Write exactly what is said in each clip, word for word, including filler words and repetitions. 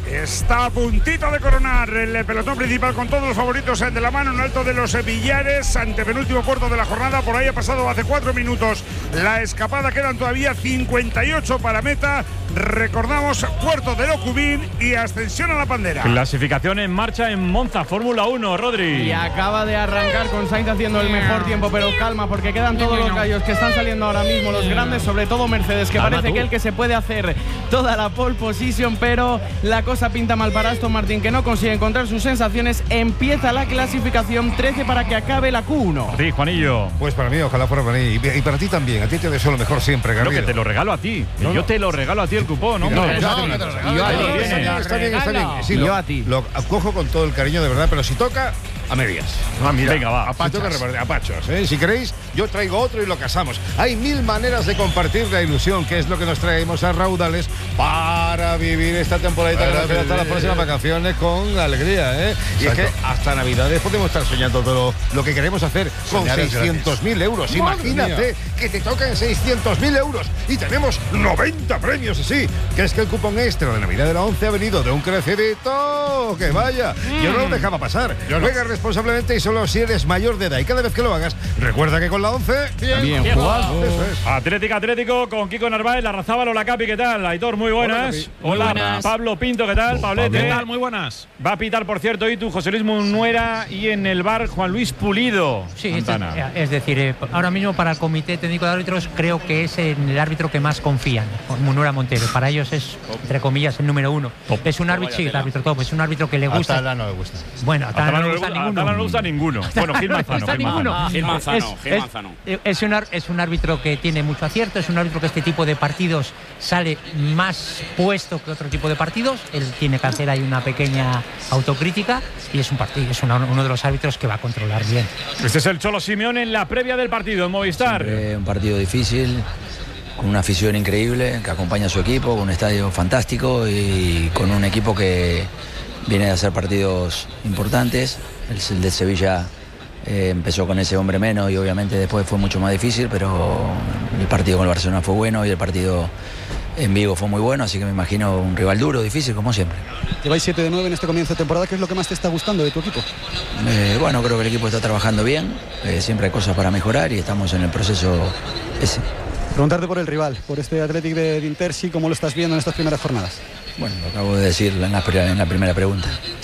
Está a puntito de coronar el pelotón principal con todos los favoritos de la mano en alto de los Villares, antepenúltimo puerto de la jornada. Por ahí ha pasado hace cuatro minutos la escapada, quedan todavía cincuenta y ocho para meta. Recordamos, puerto de Locubín y ascensión a la Pandera. Clasificación en marcha en Monza, Fórmula uno, Rodri. Y acaba de arrancar con Sainz haciendo el mejor tiempo, pero calma, porque quedan todos los gallos que están saliendo ahora mismo, los grandes, sobre todo Mercedes, que calma parece tú. que el que se puede hacer toda la pole position, pero la cosa pinta mal para Aston Martin, que no consigue encontrar sus sensaciones. Empieza la clasificación, trece para que acabe la Q uno. Sí, Juanillo. Pues para mí, ojalá fuera para mí. Y para ti también. A ti te deseo lo mejor siempre, Garrido. Creo que te lo regalo a ti. No, Yo no. te lo regalo a ti el cupón, ¿no? No, no, no, no, no, no, yo a ti. Está bien, está bien. Sí, lo, yo a ti. Lo acojo con todo el cariño, de verdad, pero si toca, a medias. Ah, mira. Venga, va. A pachos, a pachos, ¿eh? Si queréis, yo traigo otro y lo casamos. Hay mil maneras de compartir la ilusión, que es lo que nos traemos a Raudales para vivir esta temporadita que nos queda hasta las próximas vacaciones con alegría, ¿eh? Y es que hasta Navidades podemos estar soñando todo lo que queremos hacer con seiscientos mil euros. Imagínate que te tocan seiscientos mil euros y tenemos noventa premios así. Que es que el cupón extra de Navidad de la once ha venido de un crecidito. Que vaya, mm. yo no lo dejaba pasar. Yo no. Juega responsablemente y solo si eres mayor de edad. Y cada vez que lo hagas, recuerda que con la once, bien, bien, bien jugado. Eso es. Atlético Atlético con Kiko Narváez, Larrazábal. Hola, Capi, ¿qué tal? Aitor, muy buenas. Hola, Hola, buenas. Pablo Pinto, ¿qué tal? Pablete. ¿Qué tal? Muy buenas. Va a pitar, por cierto, y tú, José Luis Munuera, y en el bar Juan Luis Pulido. Sí, es, es decir, eh, ahora mismo para el Comité Técnico de Árbitros creo que es el árbitro que más confían, Munuera Montero. Para ellos es, entre comillas, el número uno. Top. Es un árbitro, sí, el árbitro top, es un árbitro que le gusta. A Tala no le gusta. Bueno, a Tala no le gusta a ninguno. Tala no le gusta ninguno. Bueno, Gil Manzano. Gil Manzano. Gil Manzano. Es, Gil Manzano. Es, es, un, es un árbitro que tiene mucho acierto, es un árbitro que este tipo de partidos sale más puesto que otro tipo de partidos. Él tiene que hacer ahí una pequeña autocrítica y es un partido, es una, uno de los árbitros que va a controlar bien. Este es el Cholo Simeone en la previa del partido en Movistar. Siempre un partido difícil, con una afición increíble que acompaña a su equipo, con un estadio fantástico y con un equipo que viene de hacer partidos importantes. El, el de Sevilla eh, empezó con ese hombre menos y obviamente después fue mucho más difícil, pero el partido con el Barcelona fue bueno y el partido en Vigo fue muy bueno, así que me imagino un rival duro, difícil, como siempre. Lleváis siete de nueve en este comienzo de temporada. ¿Qué es lo que más te está gustando de tu equipo? Eh, bueno, creo que el equipo está trabajando bien, eh, siempre hay cosas para mejorar y estamos en el proceso ese. Preguntarte por el rival, por este Athletic de Intersi, ¿cómo lo estás viendo en estas primeras jornadas? Bueno, lo acabo de decir en la, en la primera pregunta.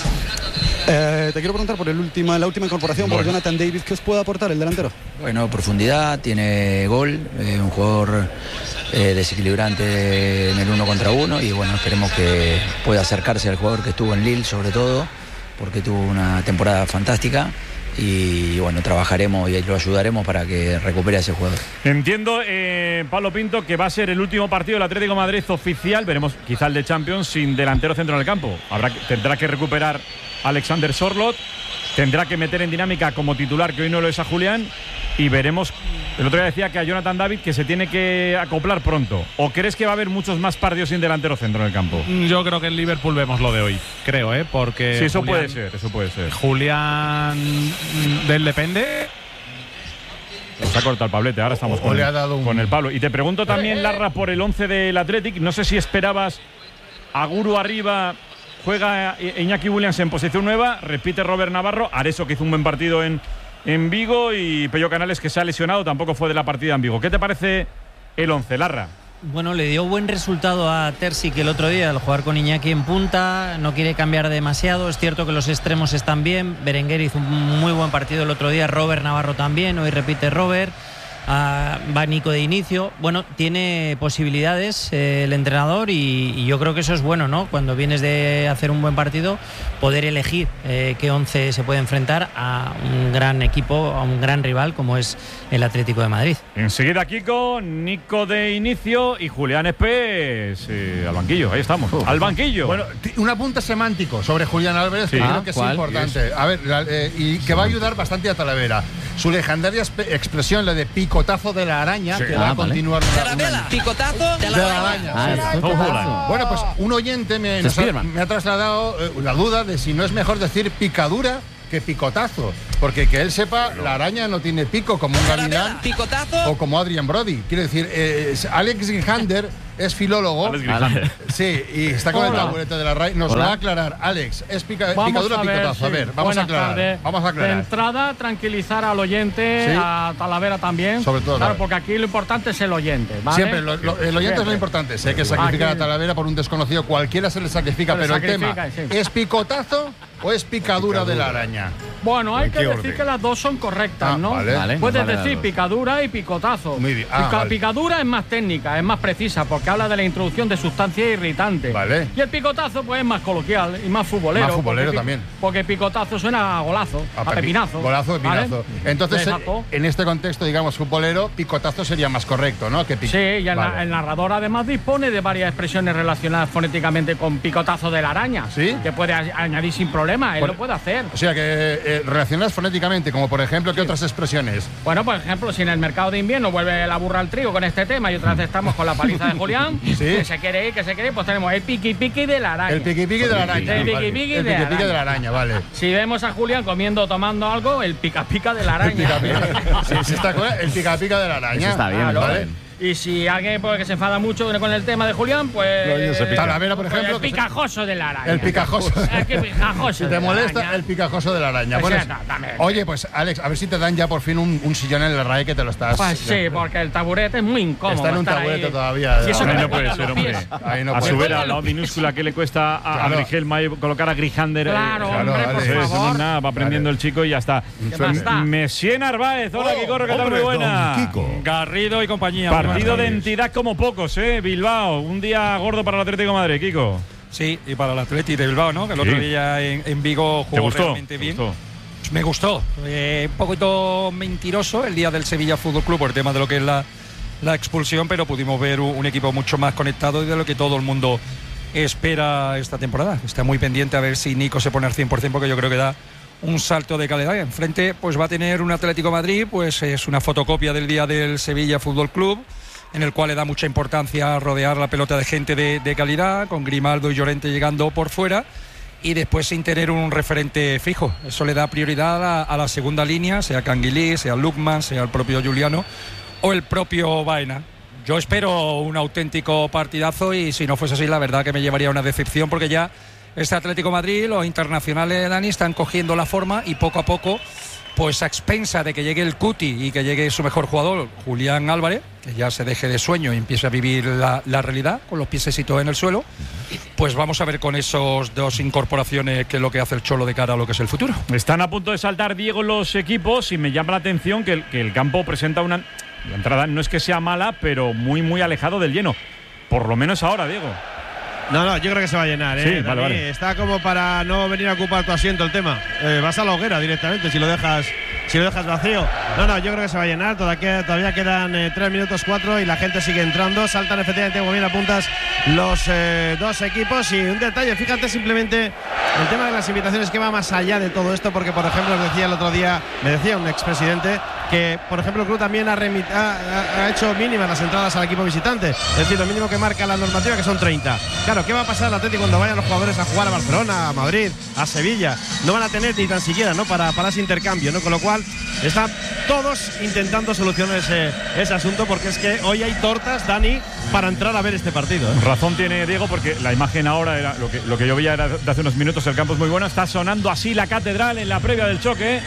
Eh, te quiero preguntar por el última, la última incorporación, bueno. por Jonathan David. ¿Qué os puede aportar el delantero? Bueno, profundidad, tiene gol, eh, un jugador eh, desequilibrante en el uno contra uno y bueno, esperemos que pueda acercarse al jugador que estuvo en Lille sobre todo, porque tuvo una temporada fantástica. Y bueno, trabajaremos y lo ayudaremos para que recupere a ese jugador. Entiendo, eh, Pablo Pinto, que va a ser el último partido del Atlético de Madrid oficial. Veremos quizá el de Champions sin delantero centro en el campo. Habrá, tendrá que recuperar Alexander Sorloth. Tendrá que meter en dinámica como titular, que hoy no lo es, a Julián. Y veremos. El otro día decía que a Jonathan David que se tiene que acoplar pronto. ¿O crees que va a haber muchos más partidos sin delantero centro en el campo? Yo creo que en Liverpool vemos lo de hoy. Creo, ¿eh? Porque. Sí, eso Julián, puede ser, eso puede ser. Julián. Del depende. Nos ha cortado el Pablete, ahora estamos con, un... con el Pablo. Y te pregunto también, Larra, por el once del Athletic. No sé si esperabas a Guru arriba. Juega Iñaki Williams en posición nueva. Repite Robert Navarro. Areso, que hizo un buen partido en. En Vigo, y Pello Canales, que se ha lesionado, tampoco fue de la partida en Vigo. ¿Qué te parece el once, Larra? Bueno, le dio buen resultado a Terzic el otro día al jugar con Iñaki en punta, no quiere cambiar demasiado, es cierto que los extremos están bien, Berenguer hizo un muy buen partido el otro día, Robert Navarro también, hoy repite Robert, uh, va Nico de inicio, bueno, tiene posibilidades eh, el entrenador y, y yo creo que eso es bueno, ¿no? Cuando vienes de hacer un buen partido, poder elegir eh, qué once se puede enfrentar a un gran equipo, a un gran rival como es el Atlético de Madrid. Enseguida Kiko, Nico de inicio y Julián Espés eh, al banquillo, ahí estamos, uh, al banquillo. Bueno, un apunte semántico sobre Julián Álvarez, sí. que creo que es importante. A ver, la, eh, y que va a ayudar bastante a Talavera. Su legendaria expresión, la de picotazo de la araña, sí. que ah, va a vale. continuar. Una, picotazo de la, de la araña. araña. Ah, sí. Bueno, pues un oyente me, nos ha, me ha trasladado eh, la duda de si no es mejor decir picadura que picotazo, porque que él sepa, la araña no tiene pico como un gavilán ¿Picotazo? o como Adrian Brody. Quiero decir, eh, Alex Gihander es filólogo. Vale. Sí, y está con Hola. el taburete de la R A I. Nos Hola. lo va a aclarar. Alex, ¿es pica, Vamos picadura o a ver, picotazo? A sí. ver, vamos a Buenas aclarar. tardes. Vamos a De aclarar. entrada, tranquilizar al oyente, Sí. a Talavera también. Sobre todo, Claro, claro. porque aquí lo importante es el oyente, ¿vale? Siempre, lo- lo- el oyente es lo Siempre. importante. Si hay que sacrificar Aquí- a Talavera por un desconocido, cualquiera se le sacrifica, Se le pero sacrifica, el tema, sí. ¿es picotazo o es picadura de la araña? Bueno, hay ¿En que qué decir orden? que las dos son correctas, Ah, ¿no? vale. Vale, Puedes vale, decir vale. picadura y picotazo. Muy bien. Ah, Pica- vale. Picadura es más técnica, es más precisa, porque habla de la introducción de sustancias irritantes. Vale. Y el picotazo, pues, es más coloquial y más futbolero. Más futbolero porque pi- también. Porque picotazo suena a golazo, a, pepi- pepinazo. Golazo, ¿vale? pepinazo. Entonces, Exacto. en este contexto, digamos, futbolero, picotazo sería más correcto, ¿no? Que pic- Sí, y el, Vale. el narrador además dispone de varias expresiones relacionadas fonéticamente con picotazo de la araña. ¿Sí? Que puede a- añadir sin problema, él Por- lo puede hacer. O sea, que eh, relacionadas fonéticamente, como por ejemplo, ¿qué otras expresiones? Bueno, por ejemplo, si en el mercado de invierno vuelve la burra al trigo con este tema y otra vez estamos con la paliza de Julián, Sí. que se quiere ir, que se quiere ir, pues tenemos el piqui piqui de la araña. El piqui piqui de la araña. El piqui vale. piqui El de, piqui la piqui de la araña. araña, vale. Si vemos a Julián comiendo o tomando algo, el pica pica de la araña. pica pica. Sí, sí está con- el pica pica de la araña. Eso está bien, Vale. está bien. Y si alguien pues, que se enfada mucho con el tema de Julián, pues. Los niños se pican. Talavera, por pues, ejemplo, El que se- picajoso de la araña. El picajoso. El que picajoso. Si de te la molesta, araña. el picajoso de la araña. Pues Bueno, ya es- está, también. oye, pues Alex, a ver si te dan ya por fin un, un sillón en la R A I que te lo estás. Pues sí, porque el taburete es muy incómodo. Está en un estar taburete ahí. todavía. Y eso que Ahí me no puede cuelgan ser, los hombre. pies. Ahí no a puede su ser. vera, la minúscula que le cuesta a, a Claro. Brigelma colocar a Grijander. Claro, Claro, hombre, por vale. Eso no es favor. nada, va aprendiendo el chico y ya está. ¿Qué más da? Messier Narváez, hola Oh, Kiko, ¿qué tal? hombre, Muy buena. don Kiko. Garrido y compañía. muy Partido buenas de tardes. entidad como pocos, ¿eh? Bilbao, un día gordo para el Atlético de Madrid, Kiko. Sí, y para el Atleti de Bilbao, ¿no? Que el Sí. otro día en, en Vigo ¿Te jugó gustó? realmente ¿Te bien. gustó? Pues me gustó. Eh, un poquito mentiroso el día del Sevilla Fútbol Club por el tema de lo que es la, la expulsión, pero pudimos ver un, un equipo mucho más conectado y de lo que todo el mundo espera esta temporada. Está muy pendiente a ver si Nico se pone al cien por cien, porque yo creo que da un salto de calidad. Enfrente pues va a tener un Atlético de Madrid, pues es una fotocopia del día del Sevilla Fútbol Club, en el cual le da mucha importancia a rodear la pelota de gente de, de calidad, con Grimaldo y Llorente llegando por fuera, y después sin tener un referente fijo. Eso le da prioridad a, a la segunda línea, sea Canguilí, sea Lukman, sea el propio Juliano o el propio Baena. Yo espero un auténtico partidazo y si no fuese así, la verdad que me llevaría una decepción, porque ya este Atlético de Madrid, los internacionales, Dani, están cogiendo la forma y poco a poco, pues a expensa de que llegue el Cuti y que llegue su mejor jugador, Julián Álvarez, que ya se deje de sueño y empiece a vivir la, la realidad con los piececitos en el suelo, pues vamos a ver con esos dos incorporaciones qué es lo que hace el Cholo de cara a lo que es el futuro. Están a punto de saltar, Diego, los equipos y me llama la atención que el, que el campo presenta una... La entrada no es que sea mala, pero muy, muy alejado del lleno. Por lo menos ahora, Diego. No, no, yo creo que se va a llenar, ¿eh? Sí, Dani, vale, vale. Está como para no venir a ocupar tu asiento el tema. Eh, vas a la hoguera directamente si lo dejas si lo dejas vacío. No, no, yo creo que se va a llenar. Todavía, todavía quedan eh, tres minutos cuatro y la gente sigue entrando. Saltan efectivamente, como bien apuntas, los eh, dos equipos. Y un detalle, fíjate simplemente el tema de las invitaciones que va más allá de todo esto, porque, por ejemplo, os decía el otro día, me decía un expresidente que, por ejemplo, el club también ha, remit, ha, ha, ha hecho mínimas las entradas al equipo visitante. Es decir, lo mínimo que marca la normativa, que son treinta. Claro, ¿qué va a pasar al Atlético cuando vayan los jugadores a jugar a Barcelona, a Madrid, a Sevilla? No van a tener ni tan siquiera, ¿no?, para, para ese intercambio, ¿no? Con lo cual están todos intentando solucionar ese, ese asunto, porque es que hoy hay tortas, Dani, para entrar a ver este partido, ¿eh? Razón tiene Diego, porque la imagen ahora era lo que, lo que yo veía era de hace unos minutos. El campo es muy bueno. Está sonando así la catedral en la previa del choque.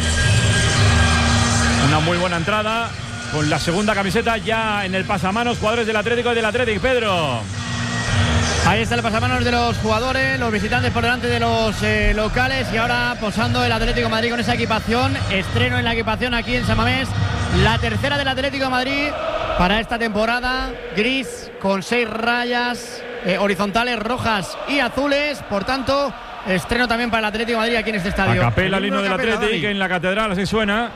Una muy buena entrada con la segunda camiseta ya en el pasamanos. Jugadores del Atlético y del Atlético, Pedro. Ahí está el pasamanos de los jugadores, los visitantes por delante de los eh, locales, y ahora posando el Atlético de Madrid con esa equipación. Estreno en la equipación aquí en San Mamés, la tercera del Atlético de Madrid para esta temporada, gris con seis rayas eh, horizontales rojas y azules. Por tanto, estreno también para el Atlético de Madrid aquí en este estadio. A capela el himno del Atlético en la catedral, así suena.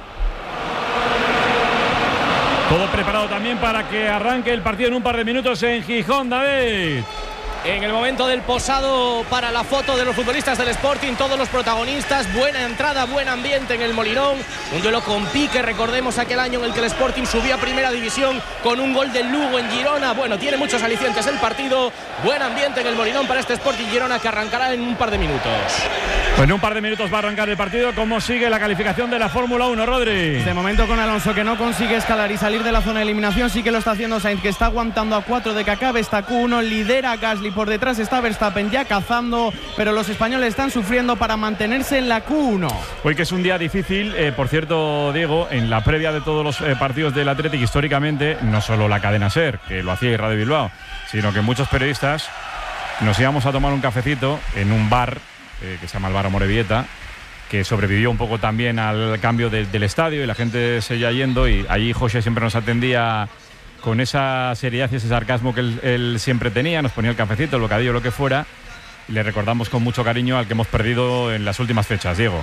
Todo preparado también para que arranque el partido en un par de minutos en Gijón, David. En el momento del posado para la foto de los futbolistas del Sporting, todos los protagonistas, buena entrada, buen ambiente en el Molinón, un duelo con pique, recordemos aquel año en el que el Sporting subió a Primera División con un gol del Lugo en Girona. Bueno, tiene muchos alicientes el partido, buen ambiente en el Molinón para este Sporting Girona que arrancará en un par de minutos. Pues en un par de minutos va a arrancar el partido. ¿Cómo sigue la calificación de la Fórmula uno, Rodri? De momento con Alonso, que no consigue escalar y salir de la zona de eliminación, sí que lo está haciendo Sainz, que está aguantando a cuatro de que acabe esta Q uno, lidera Gasly, por detrás está Verstappen ya cazando, pero los españoles están sufriendo para mantenerse en la Q uno. Hoy que es un día difícil, eh, por cierto, Diego, en la previa de todos los eh, partidos del Athletic, históricamente, no solo la cadena SER, que lo hacía Radio Bilbao, sino que muchos periodistas nos íbamos a tomar un cafecito en un bar Eh, que se llama el Bar Amorebieta, que sobrevivió un poco también al cambio de, del estadio y la gente seguía yendo, y allí José siempre nos atendía con esa seriedad y ese sarcasmo que él, él siempre tenía, nos ponía el cafecito, el bocadillo, lo que fuera, y le recordamos con mucho cariño al que hemos perdido en las últimas fechas, Diego.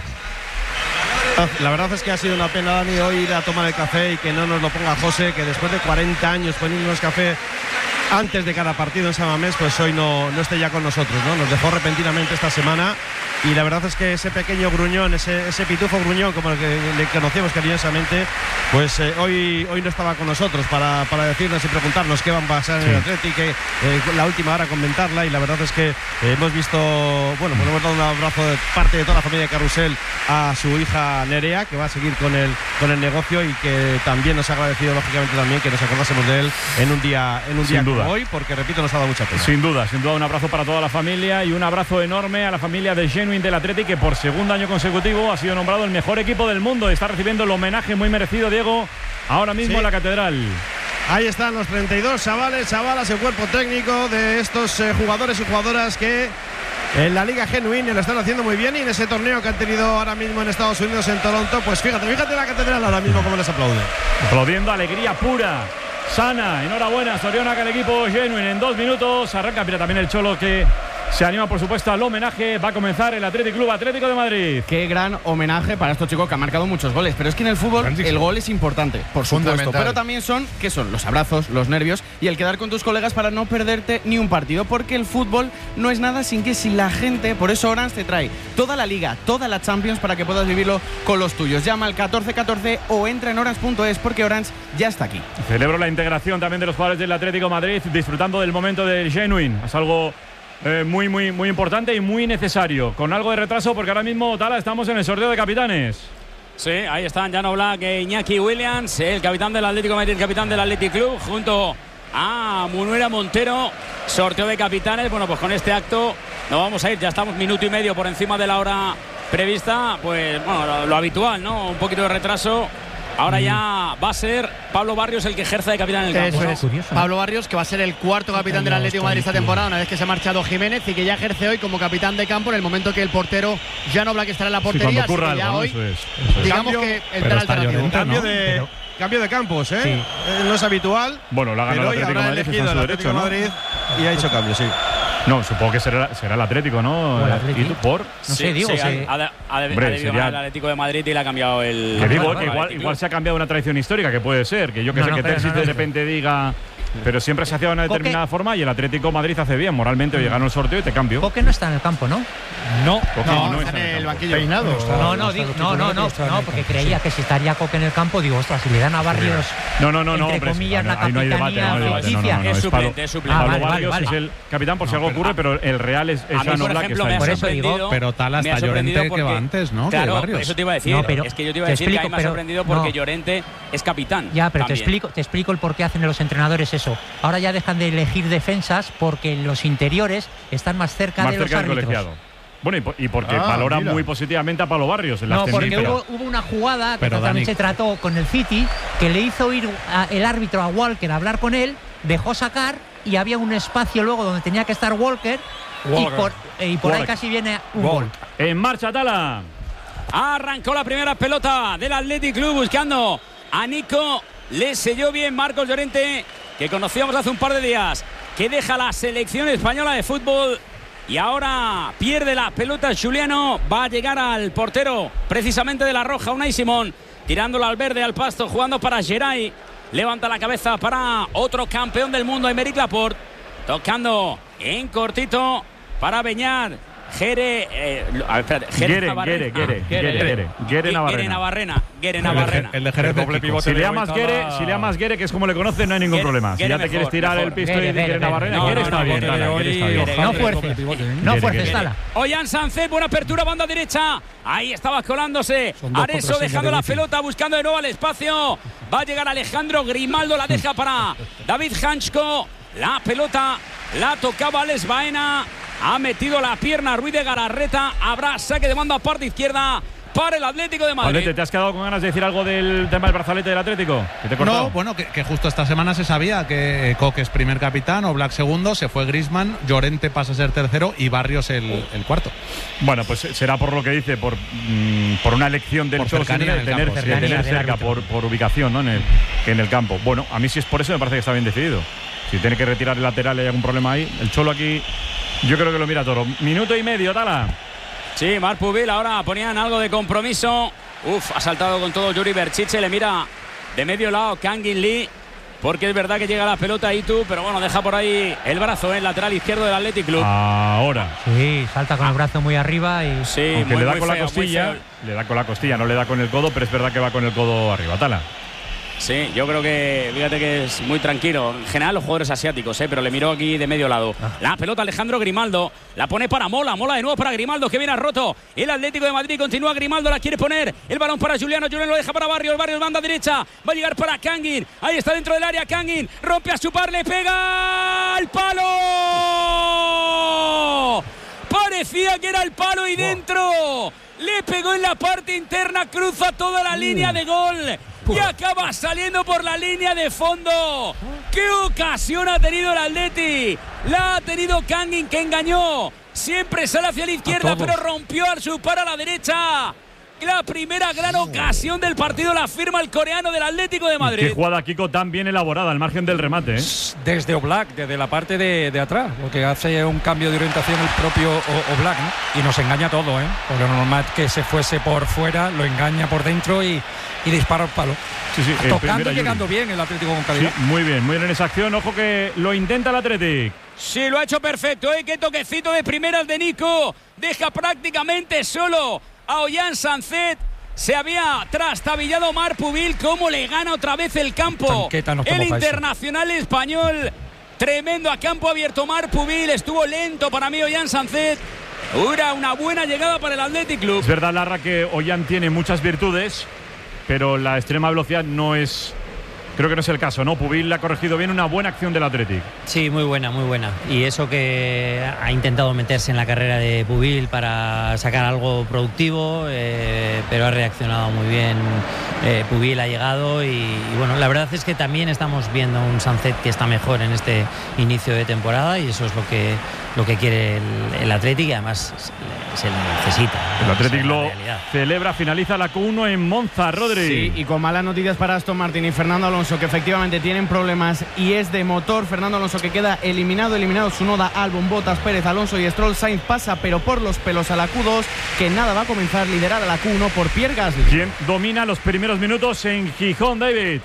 La verdad es que ha sido una pena, Dani, hoy ir a tomar el café y que no nos lo ponga José, que después de cuarenta años poniéndonos café antes de cada partido en San Mamés, pues hoy no, no esté ya con nosotros, ¿no? Nos dejó repentinamente esta semana, y la verdad es que ese pequeño gruñón, ese, ese pitufo gruñón, como el que le conocemos cariñosamente, pues eh, hoy, hoy no estaba con nosotros para, para decirnos y preguntarnos qué va a pasar en el Athletic, eh, la última hora comentarla, y la verdad es que eh, hemos visto, bueno, pues hemos dado un abrazo de parte de toda la familia de Carrusel a su hija Nerea, que va a seguir con el, con el negocio, y que también nos ha agradecido lógicamente también que nos acordásemos de él en un día, en un día como hoy, porque repito, nos ha dado mucha pena. Sin duda, sin duda, un abrazo para toda la familia, y un abrazo enorme a la familia de Genuine del Athletic, que por segundo año consecutivo ha sido nombrado el mejor equipo del mundo y está recibiendo el homenaje muy merecido, Diego, ahora mismo sí, en la Catedral. Ahí están los treinta y dos chavales, chavalas, el cuerpo técnico de estos eh, jugadores y jugadoras que en la Liga Genuine lo están haciendo muy bien, y en ese torneo que han tenido ahora mismo en Estados Unidos, en Toronto, pues fíjate, fíjate la Catedral ahora mismo como les aplaude. Aplaudiendo, alegría pura, sana. Enhorabuena, Soriona, que el equipo Genuine en dos minutos arranca. Mira, también el Cholo, que se anima, por supuesto, al homenaje. Va a comenzar el Athletic Club Atlético de Madrid. Qué gran homenaje para estos chicos que han marcado muchos goles. Pero es que en el fútbol Grandísimo. El gol es importante, por supuesto. Pero también son, ¿qué son? Los abrazos, los nervios y el quedar con tus colegas para no perderte ni un partido. Porque el fútbol no es nada sin que si la gente, por eso Orange te trae toda la Liga, toda la Champions, para que puedas vivirlo con los tuyos. Llama al catorce catorce o entra en orange punto es, porque Orange ya está aquí. Celebro la integración también de los jugadores del Atlético de Madrid, disfrutando del momento del Genuine. Es algo Eh, muy, muy, muy importante y muy necesario. Con algo de retraso, porque ahora mismo, Tala, estamos en el sorteo de capitanes. Sí, ahí están Jan Oblak e Iñaki Williams, el capitán del Atlético de Madrid, el capitán del Athletic Club, junto a Munuera Montero. Sorteo de capitanes. Bueno, pues con este acto nos vamos a ir. Ya estamos minuto y medio por encima de la hora prevista. Pues bueno, lo, lo habitual, ¿no? Un poquito de retraso. Ahora ya va a ser Pablo Barrios el que ejerza de capitán en el campo. Eso es. Pablo Barrios, que va a ser el cuarto capitán del Atlético de Madrid esta temporada, una vez que se ha marchado Jiménez, y que ya ejerce hoy como capitán de campo en el momento que el portero Jan Oblak estará en la portería. Sí, ocurra así que ya algo, hoy, eso es, eso es. digamos Cambio, que el plan alternativo. Cambio, ¿no? de, Pero, cambio de campos, ¿eh? Sí. Eh, no es habitual. Bueno, la ha ganado el Atlético de Madrid, elegido el Atlético de Madrid, ¿no? Y ha hecho cambio, sí. No, supongo que será, será el Atlético, ¿no? ¿Y tú por? No sé, sí, digo, sí, sí. Ha, ha, ha, Hombre, ha debido ganar el Atlético de Madrid y le ha cambiado el. Que digo, que igual, igual se ha cambiado una tradición histórica, que puede ser, que yo que no, sé no, que Terzi no, no, de repente no. diga. Pero siempre se hacía de una determinada Coque. forma, y el Atlético de Madrid hace bien moralmente. Oye, ganó el sorteo y te cambio. Coque no está en el campo, ¿no? No, Coque no, no está en el, el banquillo. Peinado. No, no, digo, no, no, no, no, porque creía que si estaría Coque en el campo, digo, ostras, si le dan a Barrios. No, no, no, no, entre comillas, la capitanía ficticia. Es suplente, es suplente. Pablo Barrios es el capitán por si algo ocurre, pero el Real es Jan Oblak, que está ahí. Por eso digo, pero Tala está Llorente que va antes, ¿no? Claro, eso te iba a decir. Es que yo te iba a decir que a mí me ha sorprendido porque Llorente es capitán. Ya, pero te explico, te explico el por qué hacen los entrenadores eso. Ahora ya dejan de elegir defensas porque los interiores están más cerca más de los cerca árbitros. Colegiado. Bueno, y, por, y porque ah, valora mira. muy positivamente a Pablo Barrios en la No, porque ascendencia. hubo, hubo una jugada que Pero, también Dani, se trató con el City, que le hizo ir a, el árbitro a Walker a hablar con él, dejó sacar y había un espacio luego donde tenía que estar Walker, Walker. y por, eh, y por ahí casi viene un Walker. gol. En marcha, Tala. Arrancó la primera pelota del Athletic Club buscando a Nico. Le selló bien Marcos Llorente, que conocíamos hace un par de días, que deja la selección española de fútbol. Y ahora pierde la pelota Juliano. Va a llegar al portero precisamente de la Roja, Unai Simón, tirándola al verde, al pasto, jugando para Geray. Levanta la cabeza para otro campeón del mundo, Aymeric Laporte. Tocando en cortito para Beñat. Gere, eh, a ver, espérate, Gere Gere, Navarrena. Gere, Gere, Ah, Gere, Gere, Gere Navarrena. Gere Navarrena, Gere Navarrena. El de Jerez doble pivote. Si le llamas Gere, si le llamas Gere, que es como le conoces, no hay ningún Gere, problema. Si Gere ya te mejor, quieres tirar mejor. el pisto y Gere, decir Gere, Gere Navarrena, no, Gere no, está no, bien, Gere, Tala, Gere está bien. No fuerces, no fuerces, Tala. Ollán Sánchez, buena apertura, banda derecha. Ahí estaba colándose. Son dos Areso contraseñas dejando de la wifi. pelota, buscando de nuevo al espacio. Va a llegar Alejandro Grimaldo, la deja para David Hanchko. La pelota la tocaba Alex Baena. Ha metido la pierna Ruiz de Galarreta. Habrá saque de banda parte izquierda para el Atlético de Madrid. Pablete, ¿te has quedado con ganas de decir algo del tema del brazalete del Atlético? ¿Que te he cortado? No, bueno, que, que justo esta semana se sabía que Coque es primer capitán, Oblak segundo, se fue Griezmann, Llorente pasa a ser tercero y Barrios el, el cuarto. Bueno, pues será por lo que dice, por, mm, por una elección del Por Cholo cercanía de en el tener, campo, de cercanía tener del cerca, árbitro. por, por ubicación, ¿no? En el, que en el campo. Bueno, a mí si es por eso me parece que está bien decidido. Si tiene que retirar el lateral y hay algún problema ahí, el Cholo aquí yo creo que lo mira todo. Minuto y medio, Tala. Sí, Marc Pubil ahora ponían algo de compromiso. Uf, ha saltado con todo Yuri Berchiche. Le mira de medio lado Kangin Lee. Porque es verdad que llega la pelota ahí tú, pero bueno, deja por ahí el brazo en el lateral izquierdo del Athletic Club. Ahora. Sí, salta con el brazo muy arriba y. Sí, Aunque muy, le da muy con feo, la costilla, muy feo. le da con la costilla, no le da con el codo, pero es verdad que va con el codo arriba. Tala. Sí, yo creo que, fíjate que es muy tranquilo. En general los jugadores asiáticos, ¿eh? Pero le miró aquí de medio lado. La pelota Alejandro Grimaldo, la pone para Mola, Mola de nuevo para Grimaldo, que viene a roto. El Atlético de Madrid continúa, Grimaldo la quiere poner. El balón para Juliano, Juliano lo deja para Barrios, Barrios banda derecha. Va a llegar para Kangin, ahí está dentro del área Kangin. Rompe a su par, le pega al palo. Parecía que era el palo y dentro. Le pegó en la parte interna, cruza toda la línea de gol. Y acaba saliendo por la línea de fondo. ¡Qué ocasión ha tenido el Atleti! La ha tenido Kangin, que engañó. Siempre sale hacia la izquierda, pero rompió al su par a la derecha. La primera gran ocasión del partido la firma el coreano del Atlético de Madrid. Qué jugada, Kiko, tan bien elaborada al margen del remate, ¿eh? Desde Oblak, desde la parte de, de atrás, lo que hace un cambio de orientación el propio o- Oblak, ¿no? Y nos engaña todo, ¿eh? Porque lo normal es que se fuese por fuera, lo engaña por dentro y, y dispara al palo. Sí, sí, el Tocando primer y llegando bien el Atlético con Sí, calidad. muy bien, muy bien en esa acción. Ojo que lo intenta el Atlético. Sí, lo ha hecho perfecto, ¿eh? Qué toquecito de primeras de Nico. Deja prácticamente solo a Ollán Sánchez. Se había trastabillado Marc Pubil. ¿Cómo le gana otra vez el campo? Tanqueta nos tomó El pa' eso. internacional español. Tremendo a campo abierto Marc Pubil. Estuvo lento para mí Ollán Sánchez. Era una buena llegada para el Athletic Club. Es verdad, Larra, que Ollán tiene muchas virtudes, pero la extrema velocidad no es. Creo que no es el caso, ¿no? Pubil le ha corregido bien, una buena acción del Athletic. Sí, muy buena, muy buena. Y eso que ha intentado meterse en la carrera de Pubil para sacar algo productivo, eh, pero ha reaccionado muy bien. Eh, Pubil ha llegado y, y bueno, la verdad es que también estamos viendo un Sánchez que está mejor en este inicio de temporada y eso es lo que, lo que quiere el, el Athletic y además se, se le necesita. El Athletic Esa es la lo realidad. celebra, finaliza la Q uno en Monza, Rodri. Sí, y con malas noticias para Aston Martin y Fernando Alonso, que efectivamente tienen problemas y es de motor. Fernando Alonso que queda eliminado, eliminado Tsunoda, Albon, Bottas, Pérez, Alonso y Stroll. Sainz pasa, pero por los pelos a la Q dos, que nada va a comenzar liderada la Q uno por Pierre Gasly. ¿Quién domina los primeros minutos en Gijón, David?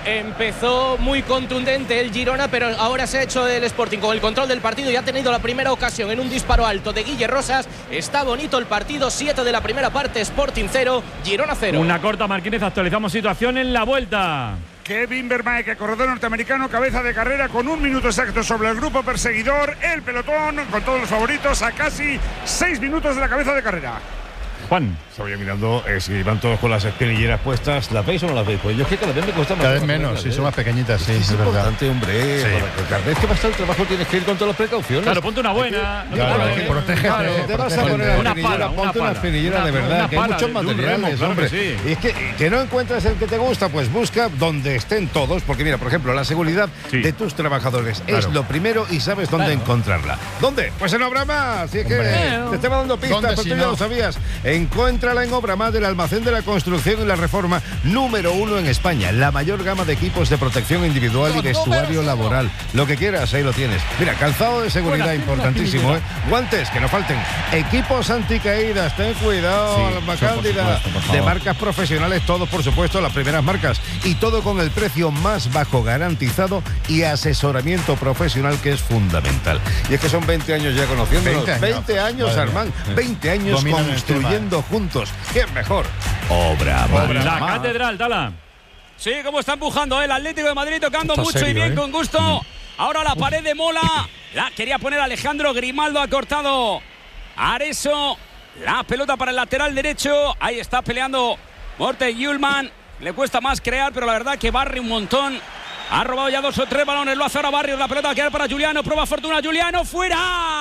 Empezó muy contundente el Girona, pero ahora se ha hecho el Sporting con el control del partido y ha tenido la primera ocasión en un disparo alto de Guille Rosas. Está bonito el partido, siete de la primera parte, Sporting cero, Girona cero. Una corta, Marquínez, actualizamos situación en la vuelta. Kevin Vermaeke, corredor norteamericano, cabeza de carrera con un minuto exacto sobre el grupo perseguidor. El pelotón con todos los favoritos a casi seis minutos de la cabeza de carrera. Juan. Estaba yo mirando eh, si van todos con las espinilleras puestas. ¿Las veis o no las veis? Pues yo es que cada vez me cuesta más. Cada vez menos, sí, son más pequeñitas, sí, es, es verdad. importante, hombre. Sí. Para- cada vez que vas al trabajo tienes que ir con todas las precauciones. Claro, ponte una buena. No te Claro, pones- que protégete, Claro, te vas a protégete. poner Una una espinillera, pala, una ponte una pala. espinillera Una- de verdad, una que hay pala muchos de un materiales, remo, claro hombre. que sí. Y es que, que no encuentras el que te gusta, pues busca donde estén todos, porque mira, por ejemplo, la seguridad Sí. de tus trabajadores es Claro. lo primero y sabes dónde encontrarla. ¿Dónde? Pues en Obramar. Si es que Hombre. te estaba dando pistas, ¿Dónde pero si tú ya no? lo sabías. Encuéntrala en Obramar, el almacén de la construcción y la reforma número uno en España. La mayor gama de equipos de protección individual y vestuario laboral. Lo que quieras, ahí lo tienes. Mira, calzado de seguridad importantísimo, ¿eh? Guantes, que no falten. Equipos anticaídas, ten cuidado, Sí, Alma eso, por Cándida. supuesto, por favor. De marcas profesionales, todos, por supuesto, las primeras marcas. Y todo con el precio más bajo garantizado y asesoramiento profesional, que es fundamental. Y es que son veinte años ya conociéndonos. veinte años, veinte años, madre Armán. mía. veinte años Dominan el construyendo juntos. ¿Quién mejor? Obra. La catedral, Tala. Sí, cómo está empujando el Atlético de Madrid, tocando Está mucho y serio, bien, ¿eh? con gusto. Ahora la pared de Mola. La quería poner Alejandro Grimaldo, ha cortado Areso. La pelota para el lateral derecho. Ahí está peleando Morten Hjulmand. Le cuesta más crear, pero la verdad que barre un montón. Ha robado ya dos o tres balones. Lo hace ahora Barrios. La pelota va a quedar para Juliano. Prueba fortuna. Juliano fuera.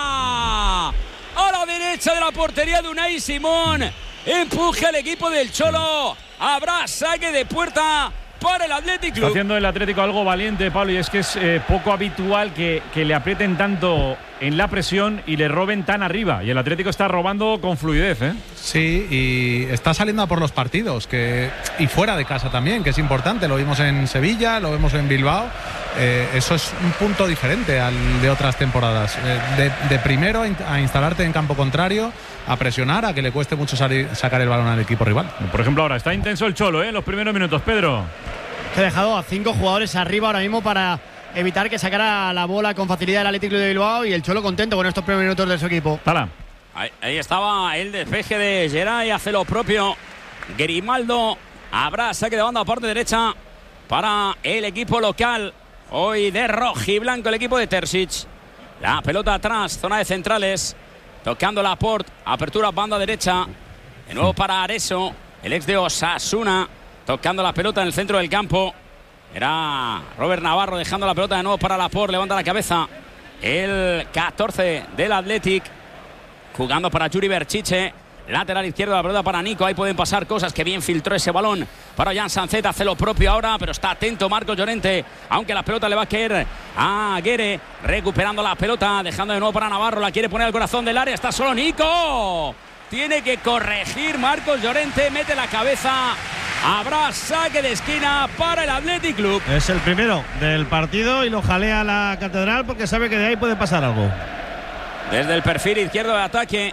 A la derecha de la portería de Unai Simón. Empuje el equipo del Cholo. Habrá saque de puerta para el Athletic Club. Está haciendo el Atlético algo valiente, Pablo, y es que es eh, poco habitual que, que le aprieten tanto en la presión y le roben tan arriba. Y el Atlético está robando con fluidez, ¿eh? Sí, y está saliendo a por los partidos, que y fuera de casa también, que es importante. Lo vimos en Sevilla, lo vemos en Bilbao. Eh, eso es un punto diferente al de otras temporadas. Eh, de, de primero a instalarte en campo contrario, a presionar, a que le cueste mucho salir, sacar el balón al equipo rival. Por ejemplo, ahora está intenso el Cholo, ¿eh? En los primeros minutos, Pedro. Se ha dejado a cinco jugadores arriba ahora mismo para evitar que sacara la bola con facilidad el Atlético de Bilbao, y el Cholo contento con estos primeros minutos de su equipo. Tala. Ahí, ahí estaba el despeje de Geray, hace lo propio Grimaldo. Habrá saque de banda a parte derecha para el equipo local. Hoy de rojiblanco el equipo de Terzic. La pelota atrás, zona de centrales. Tocando la Laporte, apertura banda derecha. De nuevo para Areso, el ex de Osasuna. Tocando la pelota en el centro del campo. Era Robert Navarro dejando la pelota de nuevo para Laporte. Levanta la cabeza el catorce del Athletic. Jugando para Yuri Berchiche. Lateral izquierdo, la pelota para Nico. Ahí pueden pasar cosas. Que bien filtró ese balón para Jan Sanzet. Hace lo propio ahora, pero está atento Marcos Llorente. Aunque la pelota le va a caer a Guere. Recuperando la pelota, dejando de nuevo para Navarro. La quiere poner al corazón del área. Está solo Nico. Tiene que corregir Marcos Llorente. Mete la cabeza. Habrá saque de esquina para el Athletic Club. Es el primero del partido y lo jalea la catedral porque sabe que de ahí puede pasar algo. Desde el perfil izquierdo de ataque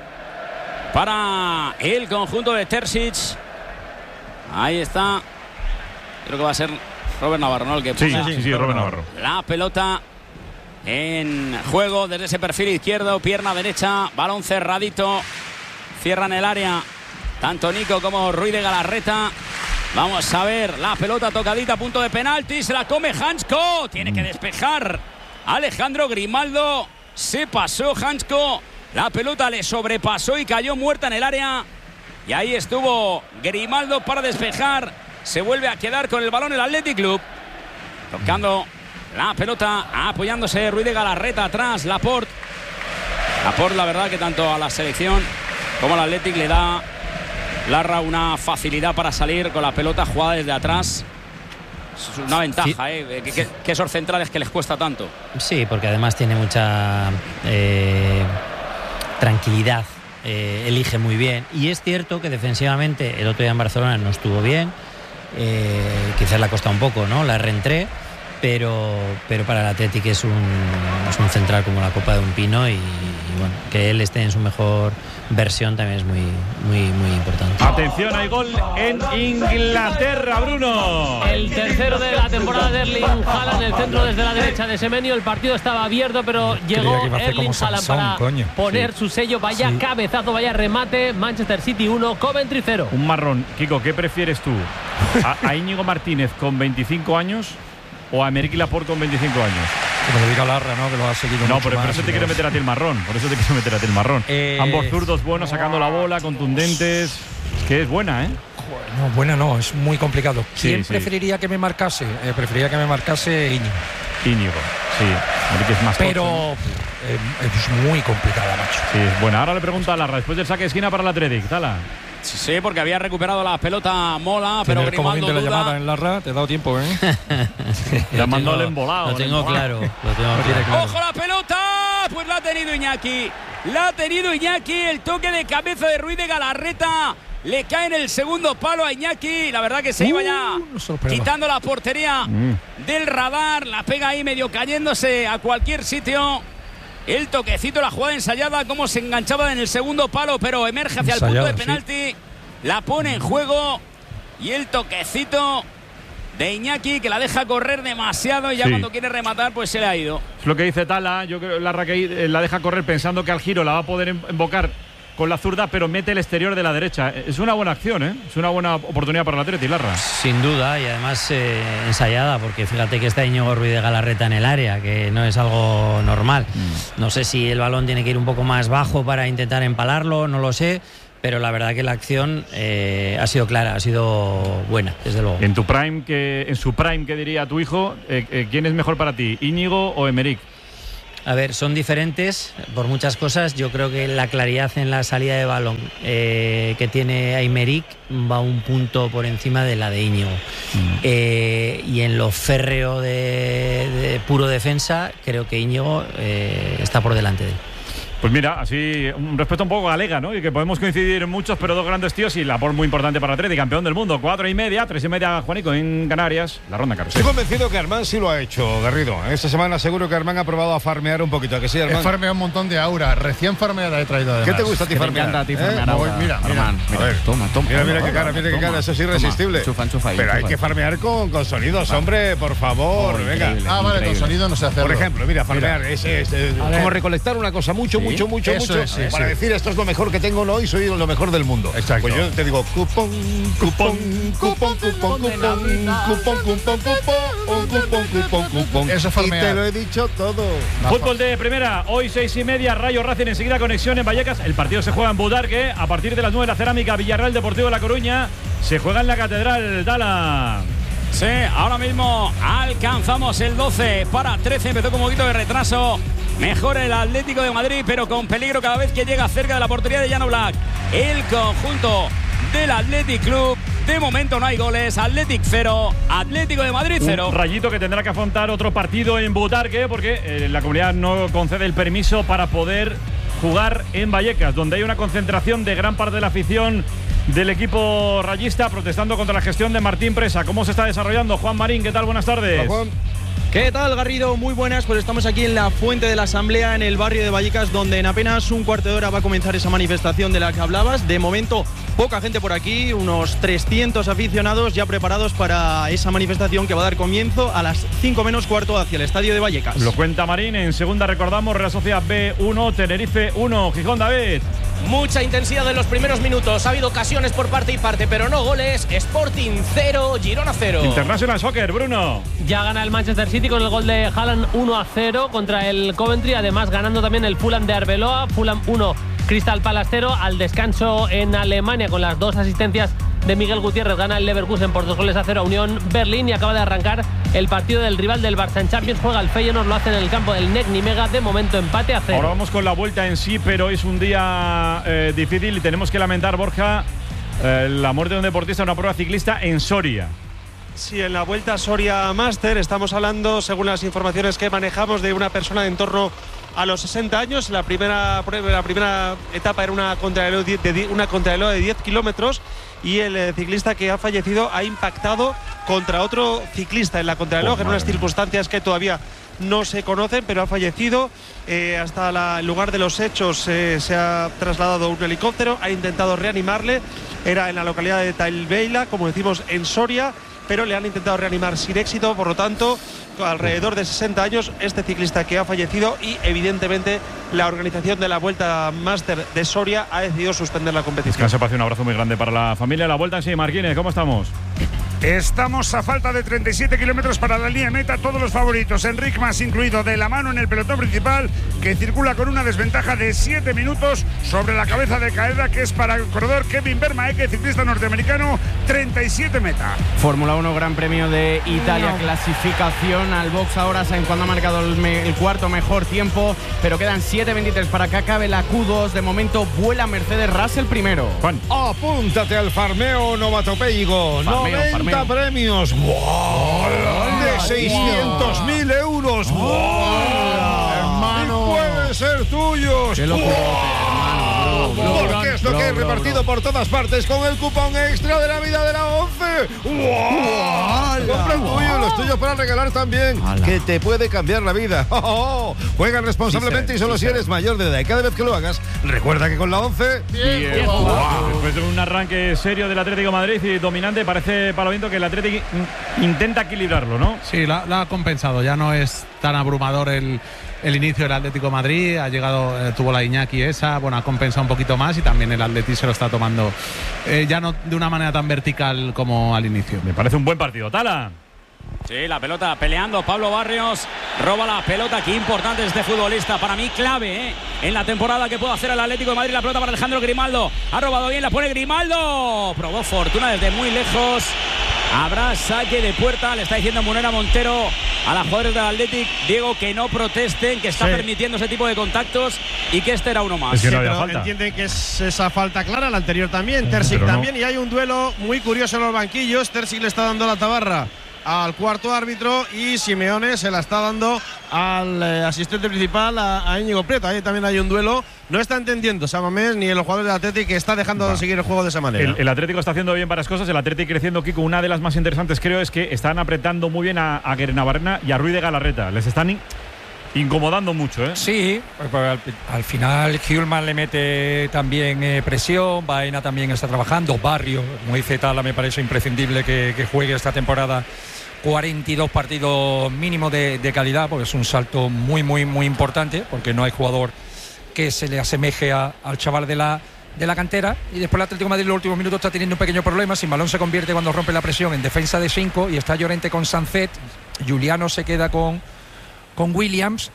para el conjunto de Terzic. Ahí está. Creo que va a ser Robert Navarro, ¿no? El que Sí, ponga sí, sí, Robert Navarro. la pelota en juego desde ese perfil izquierdo, pierna derecha, balón cerradito. Cierran el área tanto Nico como Ruiz de Galarreta. Vamos a ver la pelota tocadita a punto de penalti. Se la come Hansko. Tiene que despejar Alejandro Grimaldo. Se pasó Hansko. La pelota le sobrepasó y cayó muerta en el área. Y ahí estuvo Grimaldo para despejar. Se vuelve a quedar con el balón el Athletic Club. Tocando la pelota, apoyándose Ruiz de Galarreta atrás. Laporte. Laporte, la verdad que tanto a la selección como al Athletic le da Larra una facilidad para salir con la pelota jugada desde atrás. Es una ventaja, sí. ¿eh? Que, que, que esos centrales que les cuesta tanto. Sí, porque además tiene mucha eh, tranquilidad. Eh, elige muy bien. Y es cierto que defensivamente el otro día en Barcelona no estuvo bien. Eh, quizás le ha costado un poco, ¿no? La reentré. Pero, pero para el Athletic es un, es un central como la copa de un pino y, y bueno, que él esté en su mejor versión también es muy, muy, muy importante. Atención, hay gol en Inglaterra, Bruno. El tercero de la temporada de Erling Haaland, el centro desde la derecha de Semenyo. El partido estaba abierto, pero llegó Erling Haaland para coño. poner sí. su sello. Vaya sí. cabezazo, vaya remate. Manchester City uno, Coventry cero. Un marrón. Kiko, ¿qué prefieres tú? ¿A, a Íñigo Martínez con veinticinco años o a Aymeric Laporte con veinticinco años? Que me lo diga Larra, ¿no? Que lo ha seguido No, mucho pero más, por eso te quiero meter a ti el marrón. Por eso te quiero meter a ti el marrón. Eh, Ambos zurdos buenos, sacando la bola, contundentes. Que es buena, ¿eh? No, buena no, es muy complicado. ¿Quién sí, preferiría sí. que me marcase? Eh, preferiría que me marcase Íñigo. Íñigo, sí. Aymeric es más Pero corto, eh, es muy complicada, macho. Sí, es buena. Ahora le pregunta a Larra, después del saque de esquina para el Athletic. Tala. Sí, porque había recuperado la pelota Mola, pero Grimaldo la duda. llamada en Larra, te he dado tiempo, ¿eh? Llamándole embolado. Lo tengo claro. Lo tengo claro. claro. ¡Ojo la pelota! Pues la ha tenido Iñaki. La ha tenido Iñaki, el toque de cabeza de Ruiz de Galarreta. Le cae en el segundo palo a Iñaki. La verdad que se uh, iba ya no quitando la portería mm. del radar. La pega ahí medio cayéndose a cualquier sitio. El toquecito, la jugada ensayada, cómo se enganchaba en el segundo palo, pero emerge hacia ensayado, el punto de penalti. Sí. La pone en juego. Y el toquecito de Iñaki, que la deja correr demasiado y ya sí. cuando quiere rematar, pues se le ha ido. Es lo que dice Tala. Yo creo que la, la deja correr pensando que al giro la va a poder embocar con la zurda, pero mete el exterior de la derecha. Es una buena acción, ¿eh? Es una buena oportunidad para el Atleti, Larra. Sin duda, y además eh, ensayada, porque fíjate que está Íñigo Ruiz de Galarreta en el área, que no es algo normal. Mm. No sé si el balón tiene que ir un poco más bajo para intentar empalarlo, no lo sé, pero la verdad que la acción eh, ha sido clara, ha sido buena, desde luego. En tu prime, que, en su prime, ¿qué diría tu hijo? Eh, eh, ¿Quién es mejor para ti, Íñigo o Emerick? A ver, son diferentes por muchas cosas. Yo creo que la claridad en la salida de balón eh, que tiene Aymeric va un punto por encima de la de Íñigo. Mm. Eh, y en lo férreo de, de puro defensa, creo que Íñigo eh, está por delante de él. Pues mira, así un respeto un poco galega, ¿no? Y que podemos coincidir en muchos, pero dos grandes tíos y labor muy importante para Atleti, campeón del mundo. Cuatro y media, tres y media, Juanico, en Canarias. La ronda, Carlos. Estoy convencido que Armán sí lo ha hecho, Garrido. Esta semana seguro que Armán ha probado a farmear un poquito. ¿A que sí, Armán? He farmeado un montón de aura. Recién farmeada he traído además. ¿Qué te gusta a ti farmear? Me encanta a ti farmear ¿Eh? aura. Mira, mira. Armán, mira. A ver, toma, toma. Mira, mira qué cara, mira qué cara. Eso es irresistible. Chufa, chufa ahí, pero chufa. Hay que farmear con, con sonidos, vale. Hombre, por favor. Oh, venga. Ah, vale, con sonido no sé hacerlo. Por ejemplo, mira, farmear. Mira. Es, es, es como recolectar una cosa mucho, ¿sí? mucho, mucho, Eso mucho. Es, sí, para sí. decir esto es lo mejor que tengo hoy, soy lo mejor del mundo. Exacto. Pues yo te digo cupón, cupón, cupón, cupón, cupón, cupón, cupón, cupón, cupón, cupón, cupón. Eso farmear. Y te lo he dicho todo. Fútbol de primera, hoy seis y media, Rayo Racing, enseguida conexión en Vallecas. El partido se juega en Budarque. A partir de las nueve, la Cerámica, Villarreal Deportivo de La Coruña. Se juega en la Catedral, Dala. Sí, ahora mismo alcanzamos el doce para trece. Empezó con un poquito de retraso. Mejor el Atlético de Madrid, pero con peligro cada vez que llega cerca de la portería de Jan Oblak. El conjunto del Athletic Club. De momento no hay goles. Athletic cero, Atlético de Madrid cero. Un Rayito que tendrá que afrontar otro partido en Butarque porque eh, la comunidad no concede el permiso para poder jugar en Vallecas, donde hay una concentración de gran parte de la afición del equipo rayista protestando contra la gestión de Martín Presa. ¿Cómo se está desarrollando? Juan Marín, ¿qué tal? Buenas tardes. Hola, Juan. ¿Qué tal, Garrido? Muy buenas, pues estamos aquí en la Fuente de la Asamblea, en el barrio de Vallecas, donde en apenas un cuarto de hora va a comenzar esa manifestación de la que hablabas. De momento, poca gente por aquí, unos trescientos aficionados ya preparados para esa manifestación que va a dar comienzo a las cinco menos cuarto hacia el estadio de Vallecas. Lo cuenta Marín. En segunda recordamos Real Sociedad B uno, Tenerife uno. Gijón, David. Mucha intensidad en los primeros minutos. Ha habido ocasiones por parte y parte, pero no goles. Sporting cero, Girona cero. International Soccer, Bruno. Ya gana el Manchester City con el gol de Haaland uno a cero contra el Coventry. Además, ganando también el Fulham de Arbeloa. Fulham uno, Crystal Palace cero. Al descanso en Alemania con las dos asistencias de Miguel Gutiérrez, gana el Leverkusen por dos goles a cero a Unión Berlín. Y acaba de arrancar el partido del rival del Barça en Champions. Juega el Feyenoord, lo hace en el campo del N E C Nimega. De momento empate a cero. Ahora vamos con la vuelta en sí, pero es un día eh, difícil y tenemos que lamentar, Borja, eh, la muerte de un deportista en una prueba ciclista en Soria. Sí, en la Vuelta Soria Master estamos hablando, según las informaciones que manejamos, de una persona de en torno a los sesenta años. La primera, la primera etapa era una contrarreloj de, una contrarreloj de diez kilómetros y el eh, ciclista que ha fallecido ha impactado contra otro ciclista en la contrarreloj, oh, en unas circunstancias que todavía no se conocen, pero ha fallecido. Eh, hasta la, el lugar de los hechos eh, se ha trasladado un helicóptero, ha intentado reanimarle. Era en la localidad de Talbeila, como decimos, en Soria, pero le han intentado reanimar sin éxito. Por lo tanto, alrededor de sesenta años este ciclista que ha fallecido, y evidentemente la organización de la Vuelta Máster de Soria ha decidido suspender la competición. Descanso, pase, un abrazo muy grande para la familia. La Vuelta en sí, Marquines, ¿cómo estamos? Estamos a falta de treinta y siete kilómetros para la línea meta. Todos los favoritos, Enric Mas incluido, de la mano en el pelotón principal, que circula con una desventaja de siete minutos sobre la cabeza de carrera, que es para el corredor Kevin Vermaeke, ciclista norteamericano, treinta y siete meta. Fórmula uno, Gran Premio de Italia, no. Clasificación al box ahora, Sainz cuando ha marcado el, me, el cuarto mejor tiempo, pero quedan siete veintitrés para que acabe la Q dos. De momento vuela Mercedes, Russell primero. Juan. Apúntate al farmeo novatopeigo. noventa premios. ¡Wow! De seiscientos mil euros. ¡Wow! Hermano. Y puedes ser tuyos. ¡Qué locura, hermano! Porque es lo que he repartido por todas partes con el cupón extra de la vida de la once. ¡Wow! Compra el tuyo y los tuyos para regalar también, ¡Hala! Que te puede cambiar la vida. ¡Oh, oh! Juega responsablemente sí, y solo sí, si eres mayor de edad. Y cada vez que lo hagas, recuerda que con la once... Bien, bien, wow. Wow. Después de un arranque serio del Atlético de Madrid y dominante, parece, Palo Pinto, que el Atlético intenta equilibrarlo, ¿no? Sí, lo ha compensado. Ya no es tan abrumador el... El inicio del Atlético de Madrid, ha llegado, eh, tuvo la Iñaki esa, bueno, ha compensado un poquito más y también el Atleti se lo está tomando eh, ya no de una manera tan vertical como al inicio. Me parece un buen partido. Tala. Sí, la pelota peleando, Pablo Barrios roba la pelota, qué importante es este futbolista, para mí clave ¿eh? en la temporada que puede hacer el Atlético de Madrid. La pelota para Alejandro Grimaldo, ha robado bien, la pone Grimaldo, probó fortuna desde muy lejos. Habrá saque de puerta, le está diciendo Munera Montero a los jugadores del Athletic, Diego, que no protesten, que está sí. permitiendo ese tipo de contactos y que este era uno más. Es que no había falta. Entienden que es esa falta clara, la anterior también, Terzic también, no. Y hay un duelo muy curioso en los banquillos. Terzic le está dando la tabarra al cuarto árbitro y Simeone se la está dando al eh, asistente principal, a, a Íñigo Prieto. Ahí también hay un duelo. No está entendiendo Samamés ni los jugadores del Atlético que está dejando Va. de seguir el juego de esa manera. El, el Atlético está haciendo bien varias cosas. El Atlético creciendo, Kiko. Una de las más interesantes, creo, es que están apretando muy bien a, a Guernabarrena y a Ruiz de Galarreta. Les están incomodando mucho, ¿eh? Sí, pues, pues, al, al final Hjulman le mete también eh, presión, Baena también está trabajando, Barrio, como dice Tala, me parece imprescindible que, que juegue esta temporada cuarenta y dos partidos mínimo de, de calidad, porque es un salto muy, muy, muy importante, porque no hay jugador que se le asemeje a, al chaval de la, de la cantera. Y después el Atlético de Madrid en los últimos minutos está teniendo un pequeño problema. Sin balón se convierte cuando rompe la presión en defensa de cinco y está Llorente con Sancet, Juliano se queda con, con Williams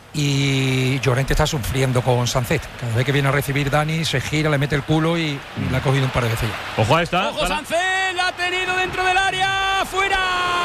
y Llorente está sufriendo con Sancet. Cada vez que viene a recibir Dani se gira, le mete el culo y, y le ha cogido un par de veces ya. Ojo a esta. Ojo Sancet, la ha tenido dentro del área, fuera.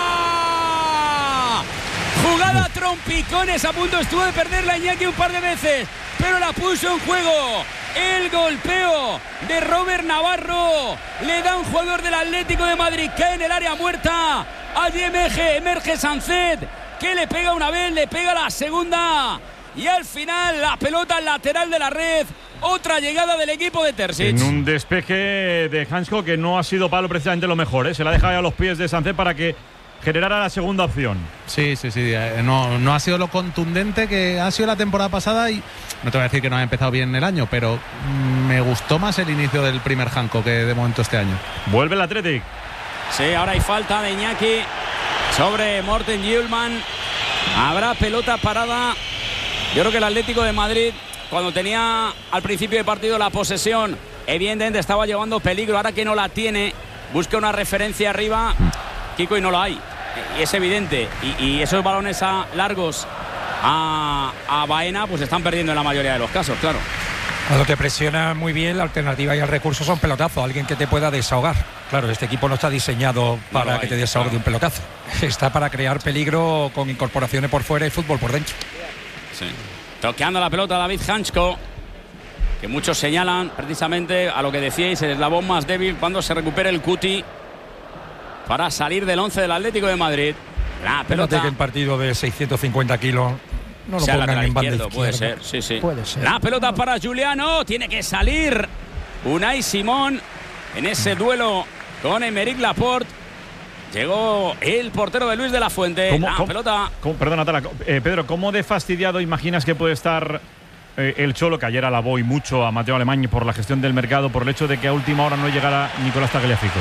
Jugada trompicones, a punto estuvo de perder la Iñaki un par de veces, pero la puso en juego. El golpeo de Robert Navarro le da un jugador del Atlético de Madrid, cae en el área muerta. Allí emerge, emerge Sancet, que le pega una vez, le pega la segunda y al final la pelota lateral de la red. Otra llegada del equipo de Terzic. En un despeje de Hansko que no ha sido Pablo precisamente lo mejor, ¿eh? Se la deja a los pies de Sancet para que generara la segunda opción. Sí, sí, sí. No, no ha sido lo contundente que ha sido la temporada pasada y no te voy a decir que no ha empezado bien el año, pero me gustó más el inicio del primer Hanko que de momento este año. Vuelve el Athletic. Sí, ahora hay falta de Iñaki sobre Morten Hjulman. Habrá pelota parada. Yo creo que el Atlético de Madrid, cuando tenía al principio de partido la posesión, evidentemente estaba llevando peligro. Ahora que no la tiene, busca una referencia arriba, Kiko, y no la hay. Y es evidente. Y, y esos balones a largos a, a Baena, pues están perdiendo en la mayoría de los casos, claro. Cuando te presiona muy bien, la alternativa y el recurso son pelotazos, alguien que te pueda desahogar. Claro, este equipo no está diseñado para no que hay, te desahogue claro. de un pelotazo. Está para crear peligro con incorporaciones por fuera y fútbol por dentro. Sí. Toqueando la pelota David Hansko, que muchos señalan precisamente a lo que decíais, el eslabón más débil cuando se recupere el Cuti para salir del once del Atlético de Madrid. La pelota. Fíjate que el partido de seiscientos cincuenta kilos no lo pongan en banda izquierda. Puede ser, sí, sí. Puede ser. La pelota para Juliano, tiene que salir Unai Simón en ese duelo con Aymeric Laporte. Llegó el portero de Luis de la Fuente. ¿Cómo, la cómo, pelota. Cómo, perdona, Tala, eh, Pedro, ¿cómo de fastidiado imaginas que puede estar eh, el Cholo, que ayer alabó y mucho a Mateo Alemany por la gestión del mercado, por el hecho de que a última hora no llegara Nicolás Tagliafico?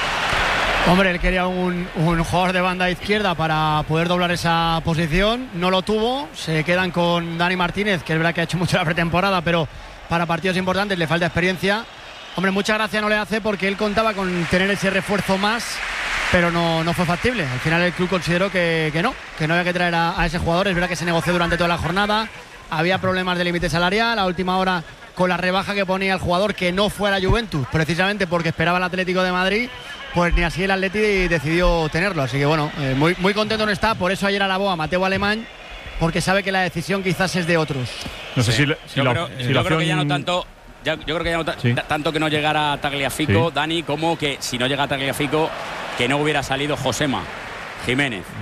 Hombre, él quería un, un jugador de banda izquierda para poder doblar esa posición. No lo tuvo. Se quedan con Dani Martínez, que es verdad que ha hecho mucho la pretemporada, pero para partidos importantes le falta experiencia. Hombre, mucha gracia no le hace porque él contaba con tener ese refuerzo más, pero no, no fue factible. Al final el club consideró que, que no, que no había que traer a, a ese jugador. Es verdad que se negoció durante toda la jornada. Había problemas de límite salarial. A última hora, con la rebaja que ponía el jugador, que no fue a la Juventus, precisamente porque esperaba el Atlético de Madrid, pues ni así el Atleti decidió tenerlo. Así que bueno, eh, muy, muy contento no está. Por eso ayer alabó a Mateo Alemany, porque sabe que la decisión quizás es de otros. No sé sí. si, si yo la, creo, si yo la creo opción... que ya no tanto. Ya, yo creo que ya no ta sí. tanto que no llegara Tagliafico, sí. Dani, como que si no llega Tagliafico, que no hubiera salido Josema Jiménez.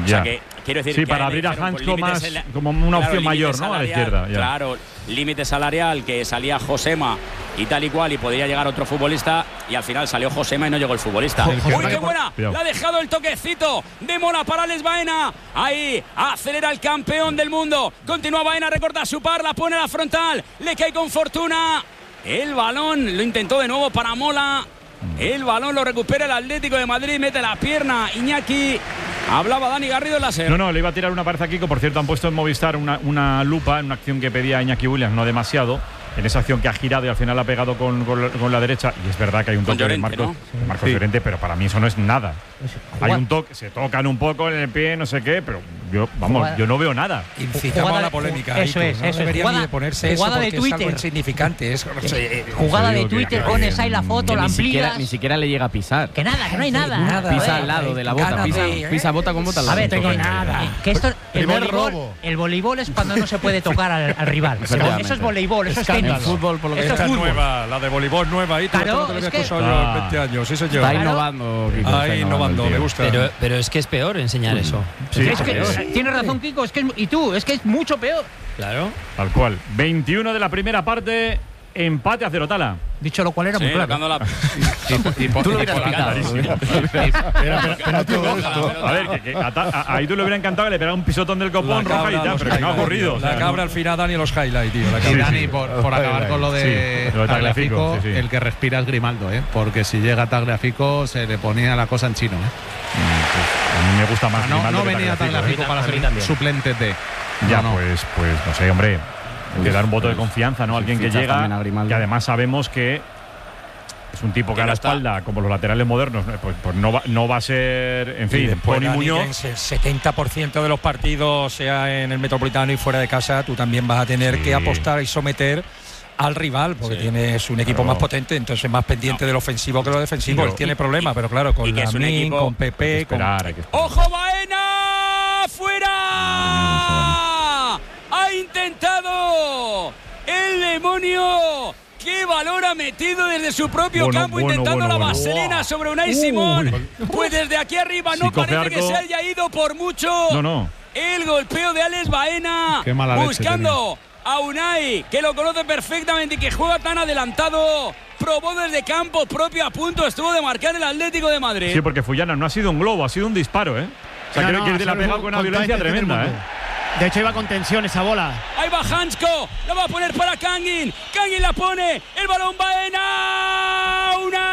O sea que quiero decir sí, que para abrir a Hansko más el, como una opción claro, mayor, ¿no? A la izquierda. Ya. Claro, límite salarial que salía Josema y tal y cual y podría llegar otro futbolista y al final salió Josema y no llegó el futbolista. ¡Uy, qué buena! Cuidado. Le ha dejado el toquecito de Mola para Alex Baena. Ahí acelera el campeón del mundo. Continúa Baena, recorta su par, la pone a la frontal. Le cae con fortuna. El balón lo intentó de nuevo para Mola. El balón lo recupera el Atlético de Madrid, mete la pierna Iñaki. Hablaba Dani Garrido en la SER. No, no, le iba a tirar una pared a Kiko. Por cierto, han puesto en Movistar una, una lupa en una acción que pedía Iñaki Williams, no demasiado. En esa acción que ha girado y al final ha pegado con, con, con la derecha. Y es verdad que hay un toque Llorente, de Marcos, ¿no? de Marcos sí. Llorente, pero para mí eso no es nada. Hay un toque, se tocan un poco en el pie, no sé qué, pero yo, vamos, jugada, yo no veo nada. Incitamos a la polémica. Eso ahí, es, no eso debería es. Jugada, ni de ponerse jugada eso de porque Twitter. es algo insignificante. Es, no sé, jugada de Twitter, que, pones ahí la foto, la ni amplías. Siquiera, ni siquiera le llega a pisar. Que nada, que no hay nada. nada pisa eh, al lado de la bota, pisa, de, pisa bota con bota al lado. A ver, tengo nada. Que esto, el, voleibol, robo. el voleibol es cuando no se puede tocar al, al rival. Eso es voleibol, eso es tenis. El fútbol, por lo que Esto es fútbol. Nueva, la de voleibol nueva. Ahí claro, te lo es había que, escuchado ah, yo veinte años. Sí, señor. Está innovando. Kiko, Ahí está innovando, me gusta. Pero, pero es que es peor enseñar eso. Sí, es que, sí. Tienes razón, Kiko. Es que es, y tú, es que es mucho peor. Claro. Tal cual. veintiuno de la primera parte, empate a cero, Tala. Dicho lo cual era sí, muy claro. La... y, y, y, tú lo hubieras pitado. A ver, que, que a, a, ahí tú le hubiera encantado que le pegara un pisotón del copón roja y tal, pero que no ha ocurrido. La cabra al final, Dani, los highlights, tío. La y Dani, sí, por, por acabar con lo de, sí, lo de Tagliafico, sí, sí. el que respira es Grimaldo, ¿eh? Porque si llega Tagliafico se le ponía la cosa en chino, ¿eh? Pues a mí me gusta más no, Grimaldo. No venía Tagliafico para ser suplente de. Ya, no, pues, pues no sé, hombre. De dar un voto de confianza, ¿no? Alguien que llega, que además sabemos que es un tipo que, que a la espalda, como los laterales modernos, pues, pues no, va, no va a ser, en fin, Pony Muñoz. El setenta por ciento de los partidos, sea en el Metropolitano y fuera de casa, tú también vas a tener sí. que apostar y someter al rival, porque sí. tienes un equipo claro. más potente, entonces más pendiente no. del ofensivo que lo defensivo. Él tiene problemas, pero claro, con Lamine, con Pepe, esperar, con… ¡Ojo, Baena! ¡Fuera! ¡Ha intentado el demonio! ¡Qué valor ha metido desde su propio bueno, campo bueno, intentando bueno, la bueno. vaselina sobre Unai uh, Simón! Pues desde aquí arriba no parece arco. que se haya ido por mucho. No, no. El golpeo de Alex Baena Qué mala buscando a Unai, que lo conoce perfectamente y que juega tan adelantado. Probó desde campo propio, a punto estuvo de marcar el Atlético de Madrid. Sí, porque Fullana no ha sido un globo, ha sido un disparo, ¿eh? O sea, no, creo no, que le ha pegado con una violencia tremenda, ¿eh? De hecho, iba con tensión esa bola. Ahí va Hansko, la va a poner para Kangin. Kangin la pone, el balón Baena.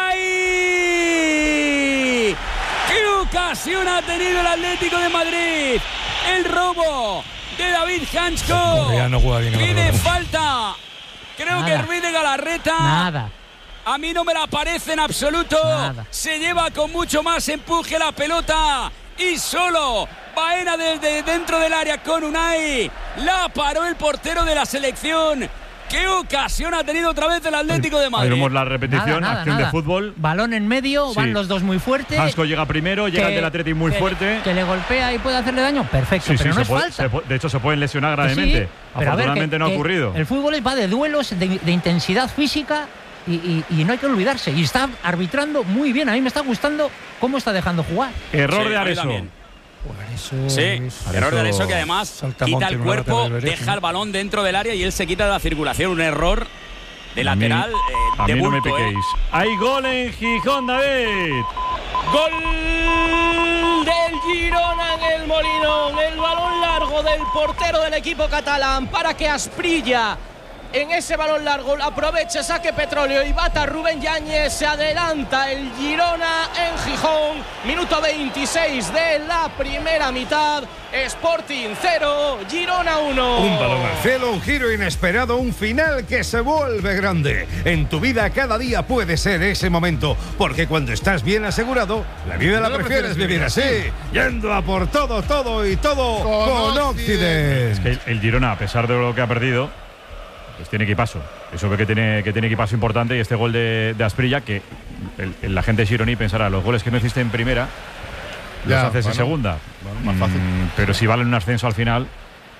Unai. ¡Qué ocasión ha tenido el Atlético de Madrid! El robo de David Hansko. No Pide falta. Creo Nada. que Ruiz de Galarreta. Nada. A mí no me la parece en absoluto. Nada. Se lleva con mucho más empuje la pelota. Y solo Baena desde dentro del área con Unai. La paró el portero de la selección. ¡Qué ocasión ha tenido otra vez el Atlético de Madrid! Ahí vemos la repetición, nada, nada, acción nada. de fútbol. Balón en medio, sí. van los dos muy fuertes. Hansko llega primero, llega el del Atlético muy que, fuerte. Que le golpea y puede hacerle daño. Perfecto, sí, pero sí, no es puede, falta. Puede, de hecho, se pueden lesionar gravemente. Sí, afortunadamente ver, que, no ha ocurrido. El fútbol va de duelos, de, de intensidad física. Y, y, y no hay que olvidarse. Y está arbitrando muy bien. A mí me está gustando cómo está dejando jugar. Error sí, de Areso. Sí, Areso, error de Areso que además quita el cuerpo, deja el balón dentro del área y él se quita de la circulación. Un error de a lateral. Mí, eh, a de mí bulto, no me piquéis. Eh. Hay gol en Gijón, David. Gol del Girona en el Molinón. El balón largo del portero del equipo catalán para que Asprilla en ese balón largo aproveche, saque Petróleo y bata Rubén Yáñez. Se adelanta el Girona en Gijón. Minuto veintiséis de la primera mitad. Sporting cero, Girona uno. Un balón al cielo, un giro inesperado, un final que se vuelve grande. En tu vida cada día puede ser ese momento, porque cuando estás bien asegurado, la vida la prefieres vivir así, yendo a por todo, todo y todo con Occident. Es que el Girona, a pesar de lo que ha perdido, pues tiene equipazo. Eso ve que tiene, que tiene equipazo importante. Y este gol de, de Asprilla, que el, el, la gente de Gironi pensará, los goles que no hiciste en primera, ya, los haces bueno, en segunda. Bueno, más fácil. Mm, pero si valen un ascenso al final,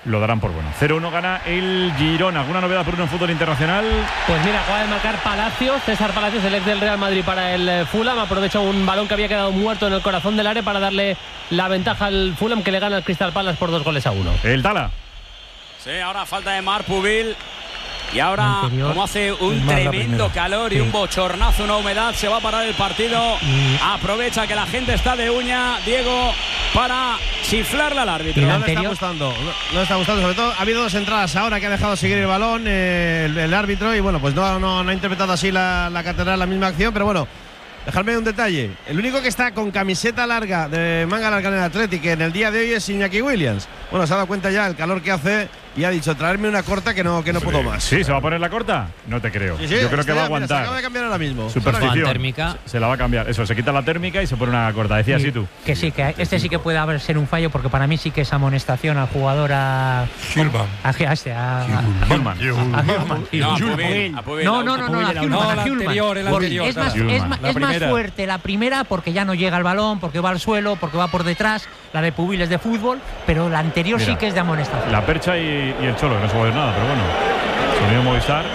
lo darán por bueno. cero uno gana el Girona. ¿Alguna novedad por uno en fútbol internacional? Pues mira, acaba de marcar Palacios, César Palacios, el ex del Real Madrid para el Fulham. Aprovecha un balón que había quedado muerto en el corazón del área para darle la ventaja al Fulham, que le gana al Crystal Palace por dos goles a uno. El Tala. Sí, ahora falta de Marc Pubil. Y ahora, Anterior, como hace un tremendo calor y sí. un bochornazo, una humedad, se va a parar el partido. Y... Aprovecha que la gente está de uña, Diego, para chiflarle al árbitro. No le está gustando, no, no le está gustando. Sobre todo, ha habido dos entradas ahora que ha dejado seguir el balón eh, el, el árbitro. Y bueno, pues no, no, no ha interpretado así la, la catedral la misma acción, pero bueno. Dejadme un detalle. El único que está con camiseta larga, de manga larga en el Athletic en el día de hoy es Iñaki Williams. Bueno, se ha dado cuenta ya el calor que hace y ha dicho traerme una corta que no, que no sí. puedo más. Sí, ¿se va a poner la corta? No te creo. Sí, sí, Yo creo que va a ya, mira, aguantar. se acaba de cambiar ahora mismo. Superstición. Térmica. Se, se la va a cambiar. Eso, se quita la térmica y se pone una corta. Decías Sí, así tú. Que sí, que este sí que puede haber ser un fallo, porque para mí sí que es amonestación al jugador a. Hillman. A, a, este, a, a, Hillman. a Hillman. No, a Pubil, a Pubil, No, a no, no, no, Pubil, a a Hillman, No, a la Hillman. anterior, el Porque anterior, es más, Hillman. es más, La es más primera. fuerte la primera porque ya no llega al balón, porque va al suelo, porque va por detrás. La de Pubil es de fútbol, pero la anterior Mira, sí que es de amonestación. La Percha y, y el Cholo, no se puede ver nada, pero bueno. Sonido Movistar.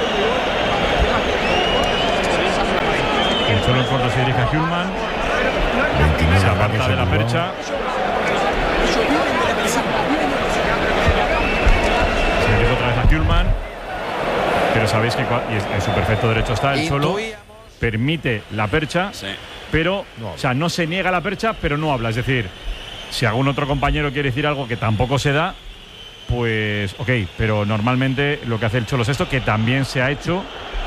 El Cholo en corto se dirige a Hillman. Se aparta de la Percha. Se dirige otra vez a Hillman. Pero sabéis que cua- y es- en su perfecto derecho está el Cholo. Permite la Percha, Sí. pero o sea, no se niega la Percha, pero no habla. Es decir, si algún otro compañero quiere decir algo que tampoco se da, pues ok, pero normalmente lo que hace el Cholo es esto, que también se ha hecho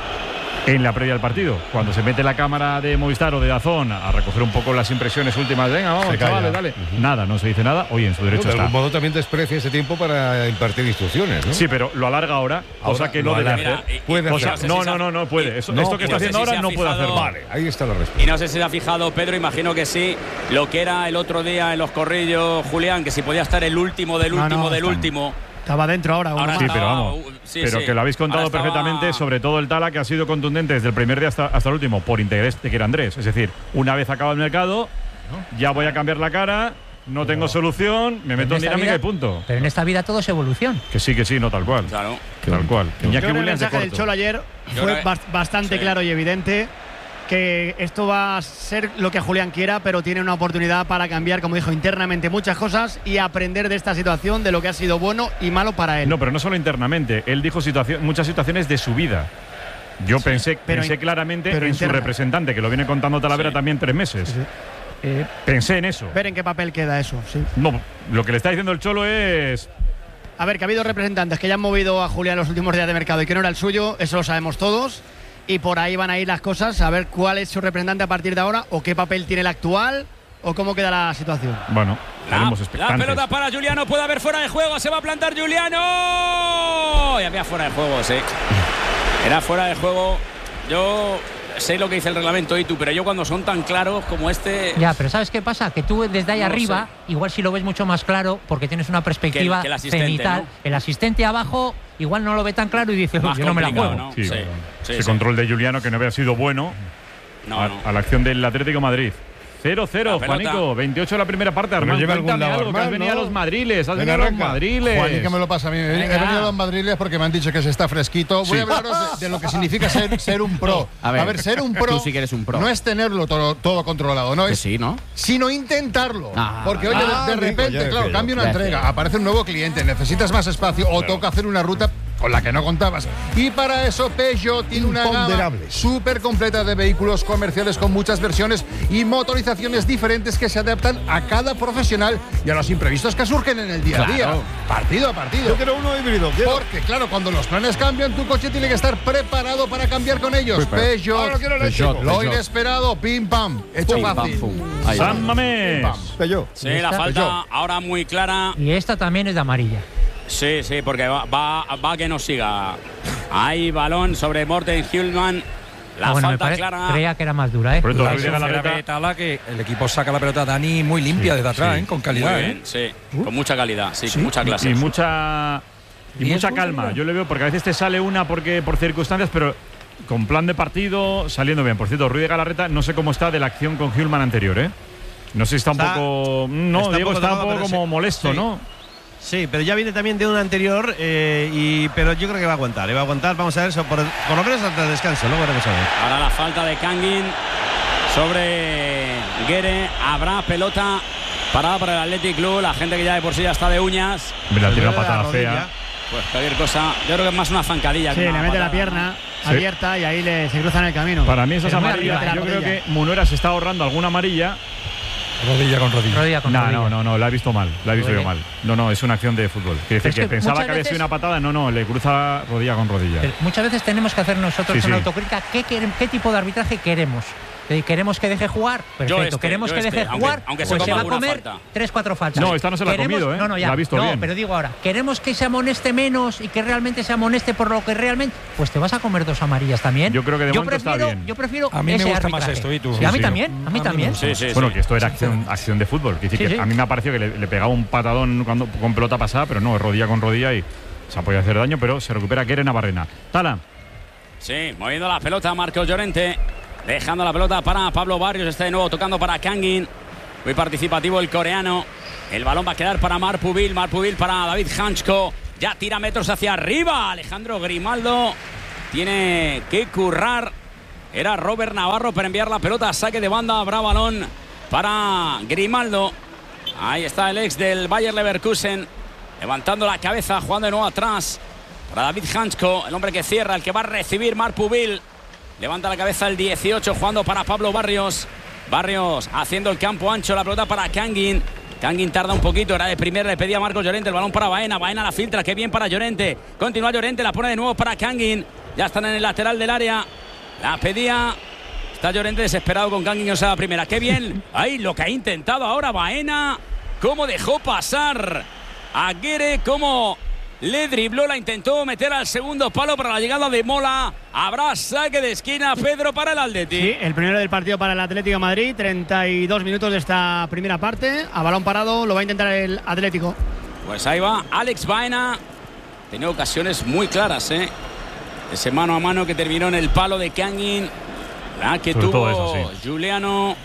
en la previa del partido. Cuando se mete la cámara de Movistar o de Dazón a recoger un poco las impresiones últimas, venga, vamos, Se calla. chavales, dale. Nada, no se dice nada. Oye, en su derecho De está. algún modo también desprecia ese tiempo para impartir instrucciones, ¿no? Sí, pero lo alarga ahora, cosa Ahora que lo no debe alarga. hacer. Mira, y- Puede Cosa- hacer. no, no, no, no puede. Eso- No esto que está puede. haciendo No sé si ahora se no ha puede fijado- hacerlo. Vale, ahí está la respuesta. Y no sé si se ha fijado Pedro, imagino que sí, lo que era el otro día en los corrillos, Julián, que si podía estar el último del No, último no, del está- último. Estaba dentro ahora. Ahora Sí, estaba- pero vamos. uh, sí, pero sí. que lo habéis contado Ahora estaba- perfectamente, sobre todo el Tala, que ha sido contundente desde el primer día hasta, hasta el último, por interés de que era Andrés. Es decir, una vez acaba el mercado, ya voy a cambiar la cara, no tengo solución, me meto en esta dinámica vida- y punto. Pero en esta vida todo es evolución. Que sí, que sí, no tal cual. Claro. Tal cual. Yo Iñaki creo que el Williams de mensaje del corto. Cholo ayer Yo fue creo que- bas- bastante sí. claro y evidente, que esto va a ser lo que Julián quiera, pero tiene una oportunidad para cambiar, como dijo, internamente muchas cosas y aprender de esta situación, de lo que ha sido bueno y malo para él. No, pero no solo internamente. Él dijo situación, muchas situaciones de su vida. Yo pensé, pero pensé in- claramente pero en su interna. representante, que lo viene contando Talavera Sí. también tres meses. Sí, sí. Eh, Pensé en eso. ver en qué papel queda eso, sí. No, lo que le está diciendo el Cholo es. A ver, que ha habido representantes que ya han movido a Julián los últimos días de mercado y que no era el suyo, eso lo sabemos todos. Y por ahí van a ir las cosas, a ver cuál es su representante a partir de ahora, o qué papel tiene el actual, o cómo queda la situación. Bueno, La, estaremos la expectantes. pelota para Juliano, puede haber fuera de juego, se va a plantar Juliano. Y había fuera de juego, sí. Era fuera de juego. Yo sé lo que dice el reglamento y tú, pero yo cuando son tan claros como este. Ya, pero ¿sabes qué pasa? Que tú desde ahí No lo arriba, igual si lo ves mucho más claro, porque tienes una perspectiva Que el- que el asistente, cenital. ¿no? El asistente abajo igual no lo ve tan claro y dice, Más yo no me la complicado, juego. ¿no? Sí, Sí, bueno, sí, ese sí. control de Juliano que no había sido bueno No, a, no. a la acción del Atlético de Madrid. cero cero, La pelota. Juanico. veintiocho la primera parte. Pero Armán, lleva algún cuéntame lado, algo, que has Armán, venido a ¿no? los madriles. Has Venga, venido a los arranca. madriles. Juan, ¿y qué me lo pasa a mí? He Venga. venido a los madriles porque me han dicho que se está fresquito. Voy Sí. a hablaros de, de lo que significa ser, ser un pro. A ver, ser un pro, tú sí que eres un pro. no es tenerlo todo, todo controlado, no Que es, sí, ¿no? sino intentarlo. Ah, porque oye, vale. de, de Ah, repente, rico, ya claro, decía cambia yo. una Ya entrega, decía. aparece un nuevo cliente, necesitas más espacio o toca hacer una ruta con la que no contabas. Y para eso Peugeot tiene una gama Imponderables. súper completa de vehículos comerciales con muchas versiones y motorizaciones diferentes que se adaptan a cada profesional y a los imprevistos que surgen en el día a día, Claro. partido a partido. Yo quiero uno híbrido. quiero- Porque, claro, cuando los planes cambian, tu coche tiene que estar preparado para cambiar con ellos. Pues, pero- Peugeot, Ahora quiero eléctrico. Peugeot. lo inesperado, pim pam, hecho Pum, pam, fácil. pum. Ahí va. San Mamés. Peugeot. Sí, la Esta- falta ahora muy clara. Y esta también es de amarilla. Sí, sí, porque va, va, va a que nos siga. Hay balón sobre Morten Hillman. La Ah, bueno, me falta pare- clara. creía que era más dura, ¿eh? Por eso, La Ruiz de Galarreta- grave Tala que el equipo saca la pelota Dani muy limpia Sí, desde atrás, sí. ¿eh? con Muy calidad. bien, ¿eh? sí, con mucha calidad, sí, con mucha clase. Y mucha y ¿Y mucha eso? calma. Yo le veo porque a veces te sale una porque por circunstancias, pero con plan de partido saliendo bien. Por cierto, Ruiz de Galarreta, no sé cómo está de la acción con Hillman anterior, ¿eh? No sé si está un Está- poco. No, está un Diego poco está un tocado, poco pero como sí. molesto, Sí. ¿no? Sí, pero ya viene también de una anterior, eh, y, pero yo creo que va a aguantar, eh, va a aguantar, vamos a ver, eso por, por lo menos hasta el descanso, luego veremos a ver. Ahora la falta de Kangin sobre Guere, habrá pelota parada para el Athletic Club, la gente que ya de por sí ya está de uñas. Me la tira una patada fea. Pues cualquier cosa, yo creo que es más una zancadilla. Sí, que le una mete patada, la pierna ¿no? abierta y ahí le, se cruzan el camino. Para mí eso es Pero muy amarilla. arriba, Yo la creo rodilla. que Munera se está ahorrando alguna amarilla. Rodilla con rodilla. Rodilla con no, rodilla. no, no, no, la he visto mal. La he visto yo mal. No, no, es una acción de fútbol. Quiere decir Es que, que pensaba muchas que había sido veces- una patada. No, no, le cruza rodilla con rodilla. Pero muchas veces tenemos que hacer nosotros Sí, una sí. autocrítica. ¿Qué, quere- ¿Qué tipo de arbitraje queremos? Eh, ¿Queremos que deje jugar? Perfecto. este, ¿Queremos yo que este, deje aunque- jugar? aunque se pues se coma va a alguna comer falta. tres, cuatro faltas. No, esta no se la ha ¿Queremos- comido, ¿eh? No, no, ya. La ha visto no, bien. pero digo ahora, ¿queremos que se amoneste menos y que realmente se amoneste por lo que realmente? Pues te vas a comer dos amarillas también. Yo creo que de yo momento está prefiero, bien. Yo prefiero A mí me ese gusta más arbitraje. esto, ¿y tú? Sí, a mí Sí, sí. también, a mí también. Sí, sí, Bueno, sí. que esto era acción, acción de fútbol. Quiere decir Sí, que sí. a mí me ha parecido que le, le pegaba un patadón cuando, con pelota pasada, pero no, es rodilla con rodilla y se ha podido hacer daño, pero se recupera Guere Navarrena. Tala. Sí, moviendo la pelota Marcos Llorente, dejando la pelota para Pablo Barrios, está de nuevo tocando para Kangin. Muy participativo el coreano. El balón va a quedar para Marpuvil, Marpuvil para David Hanchko. Ya tira metros hacia arriba. Alejandro Grimaldo tiene que currar. Era Robert Navarro para enviar la pelota a saque de banda. Habrá balón para Grimaldo. Ahí está el ex del Bayer Leverkusen, levantando la cabeza, jugando de nuevo atrás para David Hanchko, el hombre que cierra, el que va a recibir Marpuvil. Levanta la cabeza el dieciocho, jugando para Pablo Barrios. Barrios haciendo el campo ancho, la pelota para Kangin. Kangin tarda un poquito, era de primera, le pedía a Marcos Llorente, el balón para Baena. Baena la filtra, qué bien para Llorente. Continúa Llorente, la pone de nuevo para Kangin. Ya están en el lateral del área. La pedía. Está Llorente desesperado con Kangin, o sea, la primera. Qué bien. Ahí lo que ha intentado ahora Baena. Cómo dejó pasar a Guere, cómo le dribló, la intentó meter al segundo palo para la llegada de Mola. Habrá saque de esquina, Pedro, para el Atleti. Sí, el primero del partido para el Atlético de Madrid. treinta y dos minutos de esta primera parte. A balón parado lo va a intentar el Atlético. Pues ahí va Alex Baena. Tiene ocasiones muy claras, ¿eh? Ese mano a mano que terminó en el palo de Kangin. La que Sobre tuvo todo eso, sí. Juliano.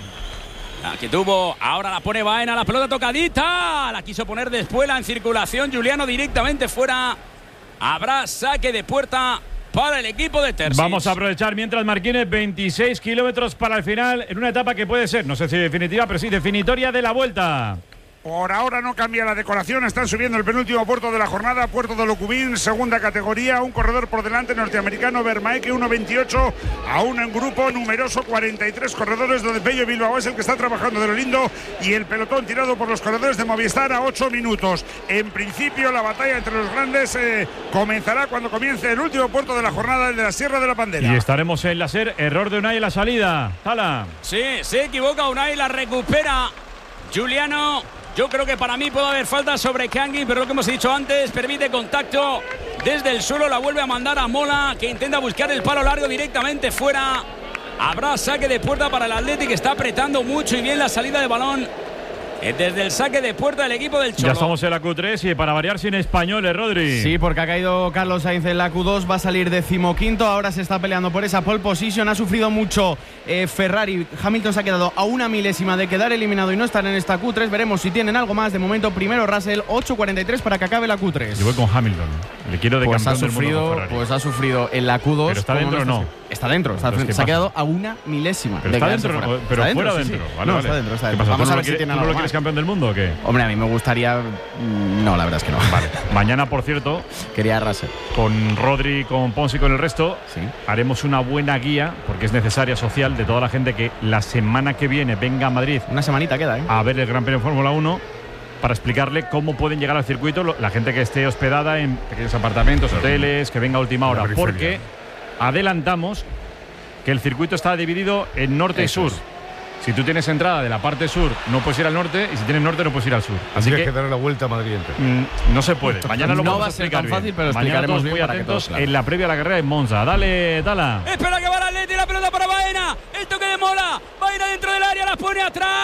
La que tuvo, ahora la pone Baena, la pelota tocadita. La quiso poner de espuela en circulación. Juliano directamente fuera. Habrá saque de puerta para el equipo de Terzic. Vamos a aprovechar mientras Marquines, veintiséis kilómetros para el final, en una etapa que puede ser, no sé si definitiva, pero sí definitoria de la Vuelta. Por ahora no cambia la decoración, están subiendo el penúltimo puerto de la jornada, Puerto de Locubín, segunda categoría, un corredor por delante norteamericano, Vermaeke, uno veintiocho, aún en grupo numeroso, cuarenta y tres corredores, donde Pello Bilbao es el que está trabajando de lo lindo, y el pelotón tirado por los corredores de Movistar a ocho minutos. En principio la batalla entre los grandes eh, comenzará cuando comience el último puerto de la jornada, el de la Sierra de la Pandera. Y estaremos en la SER, error de Unai en la salida. Tala. Sí, se equivoca Unai, la recupera Juliano. Yo creo que para mí puede haber falta sobre Kangin, pero lo que hemos dicho antes, permite contacto desde el suelo, la vuelve a mandar a Mola, que intenta buscar el palo largo directamente fuera. Habrá saque de puerta para el Atleti, que está apretando mucho y bien la salida de balón desde el saque de puerta del equipo del Cholo. Ya estamos en la Q tres y para variar sin españoles, Rodri. Sí, porque ha caído Carlos Sainz en la Q dos, va a salir decimoquinto, ahora se está peleando por esa pole position, ha sufrido mucho eh, Ferrari, Hamilton se ha quedado a una milésima de quedar eliminado y no estar en esta Q tres, veremos si tienen algo más, de momento primero Russell, ocho cuarenta y tres para que acabe la Q tres. Yo voy con Hamilton, le quiero de pues campeón ha del mundo sufrido, con Ferrari. Pues ha sufrido en la Q dos. ¿Pero está como dentro o no? Está, está dentro, está, Entonces, ¿qué se ha pasa? quedado a una milésima. Pero de está quedarse dentro, fuera. pero Está fuera sí, dentro. sí. Vale, no, vale. está dentro, está ¿Qué dentro. pasa? Vamos ¿Tú a no ver si quieres- tiene tú no algo lo quieres más. campeón del mundo o qué? Hombre, a mí me gustaría. mm, No, la verdad es que no. Vale. Mañana, por cierto, quería Russell. Con Rodri, con Pons y con el resto, sí. haremos una buena guía, porque es necesaria, social, de toda la gente que la semana que viene venga a Madrid. Una semanita queda, ¿eh? A ver el Gran Premio de Fórmula uno, para explicarle cómo pueden llegar al circuito lo- la gente que esté hospedada en pequeños apartamentos, hoteles, que venga a última hora. La periferia. Porque adelantamos que el circuito está dividido en norte Eso y sur. es. Si tú tienes entrada de la parte sur, no puedes ir al norte, y si tienes norte, no puedes ir al sur. Así Tendrías que que darle la vuelta a Madrid entera. mm, no se puede. Mañana lo No vamos va a a ser explicar tan bien. fácil, pero Mañana explicaremos todos bien muy para que atentos todos, claro. en la previa a la carrera en Monza. Dale, Tala. Espera que va el Atleti, la pelota para Baena. El toque de Mola. Baena dentro del área, la pone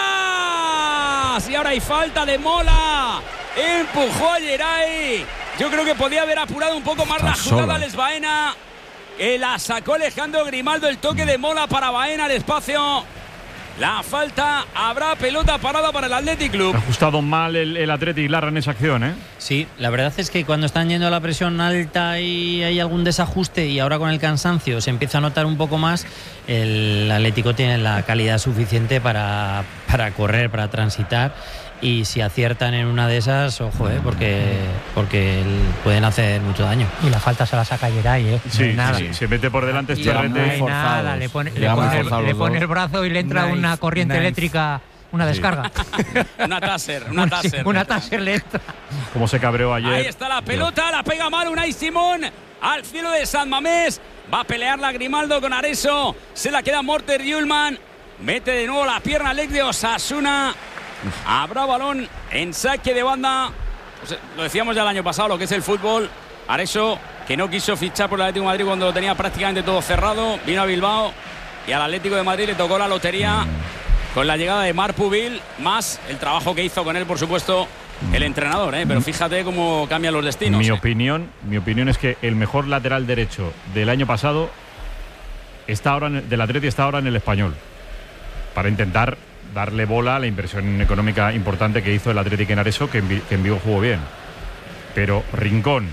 atrás. Y ahora hay falta de Mola. Empujó a Geray. Yo creo que podía haber apurado un poco más Está la jugada sola. Alex Baena. Que la sacó Alejandro Grimaldo. El toque de Mola para Baena al espacio. la falta. Habrá pelota parada para el Athletic Club. Ha ajustado mal el, el Athletic Larra en esa acción, ¿eh? Sí, la verdad es que cuando están yendo a la presión alta y hay algún desajuste y ahora con el cansancio se empieza a notar un poco más, el Atlético tiene la calidad suficiente para, para correr, para transitar. Y si aciertan en una de esas, ojo, ¿eh? porque, porque pueden hacer mucho daño. Y la falta se la saca Geray, ¿eh? Sí, no nada. sí, se mete por delante este no rete. hay nada, le pone, le pone, le pone el brazo y le entra nice, una corriente nice. eléctrica, una descarga. Sí. una taser, una taser. Sí, una taser le entra. Como se cabreó ayer. Ahí está la pelota, la pega mal Unai Simón al cielo de San Mamés. Va a pelear la Grimaldo con Areso. Se la queda Morter Yulman. Mete de nuevo la pierna Lec de Osasuna. Habrá balón en saque de banda. Pues lo decíamos ya el año pasado, lo que es el fútbol. Areso, que no quiso fichar por el Atlético de Madrid cuando lo tenía prácticamente todo cerrado. Vino a Bilbao y al Atlético de Madrid le tocó la lotería con la llegada de Marc Pubil, más el trabajo que hizo con él, por supuesto, el entrenador, ¿eh? Pero fíjate cómo cambian los destinos. Mi ¿eh? opinión, mi opinión es que el mejor lateral derecho del año pasado está ahora en, del Atleti está ahora en el Español, para intentar darle bola a la inversión económica importante que hizo el Atlético en Areso, que en, que en Vigo jugó bien. Pero Rincón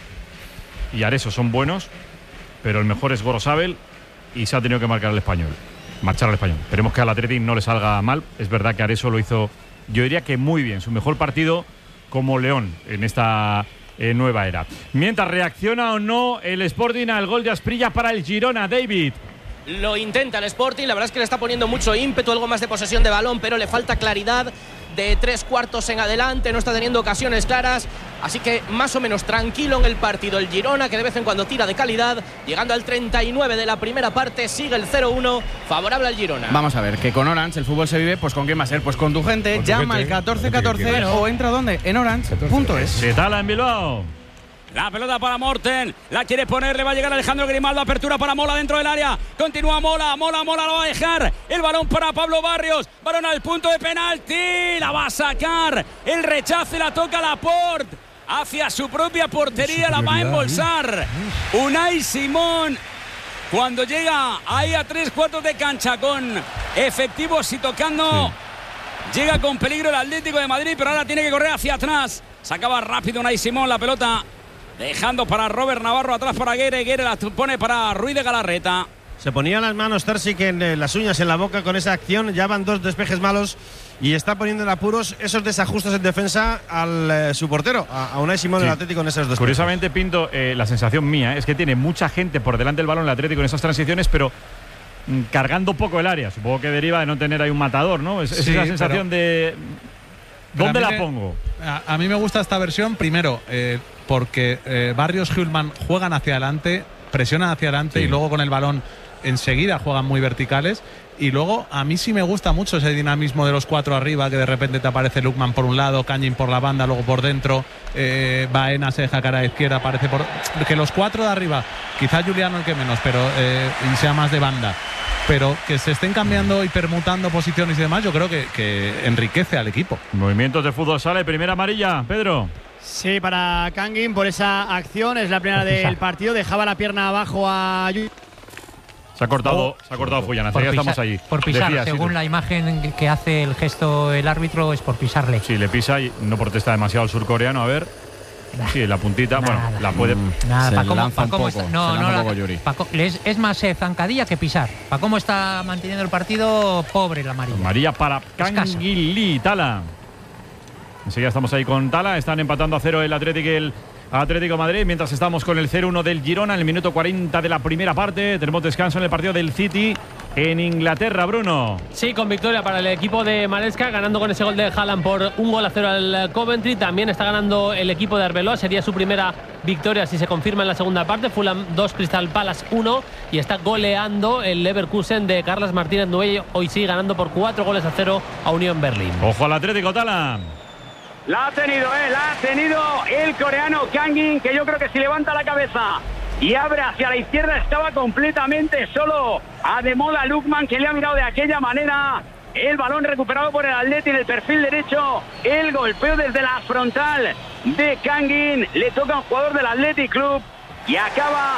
y Areso son buenos, pero el mejor es Gorosabel y se ha tenido que marcar al Español, marchar al Español. Esperemos que al Atlético no le salga mal. Es verdad que Areso lo hizo, yo diría que muy bien, su mejor partido como León en esta eh, nueva era. Mientras reacciona o no el Sporting al gol de Asprilla para el Girona, David. Lo intenta el Sporting, la verdad es que le está poniendo mucho ímpetu, algo más de posesión de balón, pero le falta claridad de tres cuartos en adelante, no está teniendo ocasiones claras, así que más o menos tranquilo en el partido el Girona, que de vez en cuando tira de calidad, llegando al treinta y nueve de la primera parte, sigue el cero uno, favorable al Girona. Vamos a ver, que con Orange el fútbol se vive, pues ¿con quién va a ser? Pues con tu gente, con llama al catorce catorce o entra ¿dónde? En Orange punto es. Se tala en Bilbao. La pelota para Morten, la quiere poner, le va a llegar Alejandro Grimaldo, apertura para Mola dentro del área, continúa Mola, Mola, Mola lo va a dejar, el balón para Pablo Barrios, balón al punto de penalti, la va a sacar, el rechace la toca Laporte, hacia su propia portería, la va a embolsar Unai Simón, cuando llega ahí a tres cuartos de cancha con efectivos y tocando, sí. Llega con peligro el Atlético de Madrid, pero ahora tiene que correr hacia atrás, sacaba rápido Unai Simón, la pelota dejando para Robert Navarro, atrás para Guerre, Guerre la pone para Ruiz de Galarreta. Se ponía las manos Terzic en eh, las uñas en la boca con esa acción, ya van dos despejes malos y está poniendo en apuros esos desajustes en defensa al eh, su portero, a, a Unai Simón sí. del Atlético en esos despejes. Curiosamente, Pinto, eh, la sensación mía es que tiene mucha gente por delante del balón el Atlético en esas transiciones, pero mm, cargando poco el área. Supongo que deriva de no tener ahí un matador, ¿no? Es, sí, es la sensación de... ¿Dónde la pongo? A, a mí me gusta esta versión, primero, eh, porque eh, Barrios y Hülman juegan hacia adelante, presionan hacia adelante sí. y luego con el balón enseguida juegan muy verticales. Y luego a mí sí me gusta mucho ese dinamismo de los cuatro arriba, que de repente te aparece Lukman por un lado, Cañín por la banda, luego por dentro, eh, Baena se deja cara a la izquierda, aparece por... Que los cuatro de arriba, quizá Juliano el que menos, pero eh, y sea más de banda, pero que se estén cambiando y permutando posiciones y demás, yo creo que, que enriquece al equipo. Movimientos de fútbol sala, primera amarilla, Pedro. Sí, para Kangin por esa acción, es la primera del partido, dejaba la pierna abajo a... Se ha cortado, oh, se ha cortado Fullana, ya estamos allí. Por pisar, Decía, según sí, la imagen que hace el gesto el árbitro, es por pisarle. Sí, le pisa y no protesta demasiado el surcoreano, a ver. Sí, la puntita, nada, bueno, la puede... Nada, se Paco, lanza Paco un está, poco, no, se no, lanza la, un poco Yuri. Paco, es, es más eh, zancadilla que pisar. Para cómo está manteniendo el partido, pobre la amarilla. Amarilla para Canguilí, Tala. Enseguida estamos ahí con Tala, están empatando a cero el Atlético y el Atlético de Madrid, mientras estamos con el cero uno del Girona en el minuto cuarenta de la primera parte. Tenemos descanso en el partido del City en Inglaterra, Bruno. Sí, con victoria para el equipo de Maresca, ganando con ese gol de Haaland por un gol a cero al Coventry. También está ganando el equipo de Arbeloa, sería su primera victoria si se confirma en la segunda parte. Fulham dos, Crystal Palace uno, y está goleando el Leverkusen de Carlos Martínez Nuey, hoy sí ganando por cuatro goles a cero a Unión Berlín. Ojo al Atlético, Tala. La ha tenido, eh, la ha tenido el coreano Kangin, que yo creo que si levanta la cabeza y abre hacia la izquierda estaba completamente solo. Ademola Lukman, que le ha mirado de aquella manera. El balón recuperado por el Atleti en el perfil derecho. El golpeo desde la frontal de Kangin. Le toca a un jugador del Athletic Club y acaba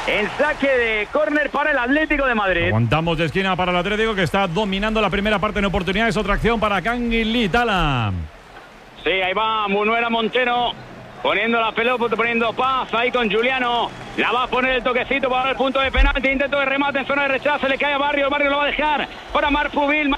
El saque de córner para el Atlético de Madrid. Aguantamos de esquina para el Atlético, que está dominando la primera parte en oportunidades. Otra acción para Kangin Lee, Tala. Sí, ahí va Munuera Montero poniendo la pelota, poniendo paz ahí con Juliano. La va a poner el toquecito para el punto de penalti. Intento de remate en zona de rechazo. Le cae a Barrio. Barrio lo va a dejar para Marfubil.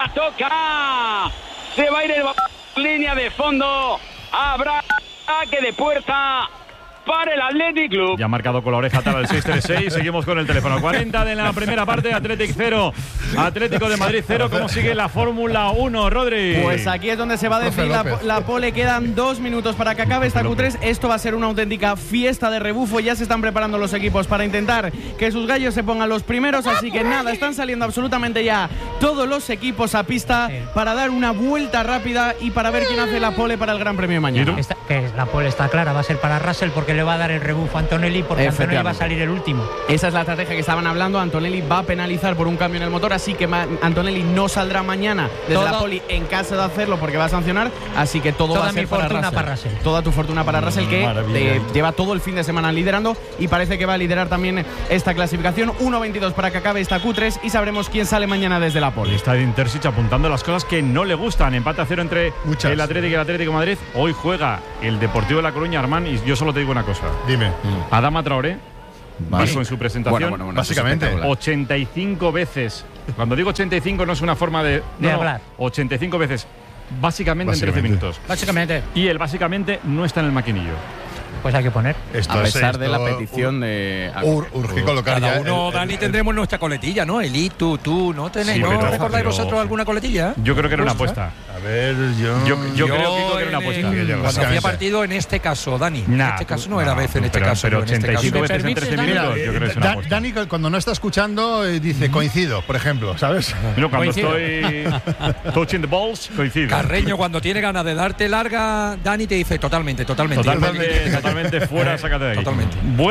Toca. Se va a ir el línea de fondo. Habrá saque de puerta para el Athletic Club. Ya ha marcado con la oreja Tala el seis tres seis. Seguimos con el teléfono. cuarenta de la primera parte. Athletic cero. Atlético de Madrid cero. ¿Cómo sigue la Fórmula uno, Rodri? Pues aquí es donde se va a decidir la, la pole. Quedan dos minutos para que acabe esta Q tres. Esto va a ser una auténtica fiesta de rebufo. Ya se están preparando los equipos para intentar que sus gallos se pongan los primeros. Así que nada, están saliendo absolutamente ya todos los equipos a pista para dar una vuelta rápida y para ver quién hace la pole para el Gran Premio de mañana. Esta, que la pole está clara, va a ser para Russell porque le va a dar el rebufo a Antonelli, porque Antonelli va a salir el último. Esa es la estrategia que estaban hablando. Antonelli va a penalizar por un cambio en el motor, así que Antonelli no saldrá mañana desde todo, la poli en caso de hacerlo porque va a sancionar, así que todo toda va a ser mi para fortuna Russell. para Russell. Toda tu fortuna para Russell, que eh, lleva todo el fin de semana liderando y parece que va a liderar también esta clasificación. uno veintidós para que acabe esta Q tres y sabremos quién sale mañana desde la poli. Está Edin Terzic apuntando las cosas que no le gustan. Empate a cero entre Muchas. el Atlético y el Atlético de Madrid. Hoy juega el Deportivo de La Coruña, Armán, y yo solo te digo una cosa. Dime. Adama Traoré Vale. dijo en su presentación bueno, bueno, bueno, básicamente ochenta y cinco veces. Cuando digo ochenta y cinco no es una forma de, de no, hablar. ochenta y cinco veces básicamente, básicamente en trece minutos. Básicamente. Y el básicamente no está en el maquinillo. Pues hay que poner. Esto a pesar esto, de la petición de ur, urge colocar cada ya uno, el, Dani, el, tendremos nuestra coletilla, ¿no? Eli, tú, tú, ¿no tenéis? Sí, ¿No pero, recordáis pero, vosotros alguna coletilla? Yo creo que era una apuesta. A ver, yo. Yo, yo, yo creo yo que era una apuesta. El, cuando hacía partido en este caso, Dani. Nah, en este caso no era no, vez en este pero, caso. Pero en este ochenta y cinco caso. veces en trece minutos, yo creo que es una Da, apuesta. Dani, cuando no está escuchando, eh, dice coincido, por ejemplo, ¿sabes? No, cuando Coincido. estoy touching the balls, coincido. Carreño, cuando tiene ganas de darte larga, Dani te dice totalmente, totalmente. Totalmente, totalmente fuera, sácate de ahí. Totalmente. Bueno.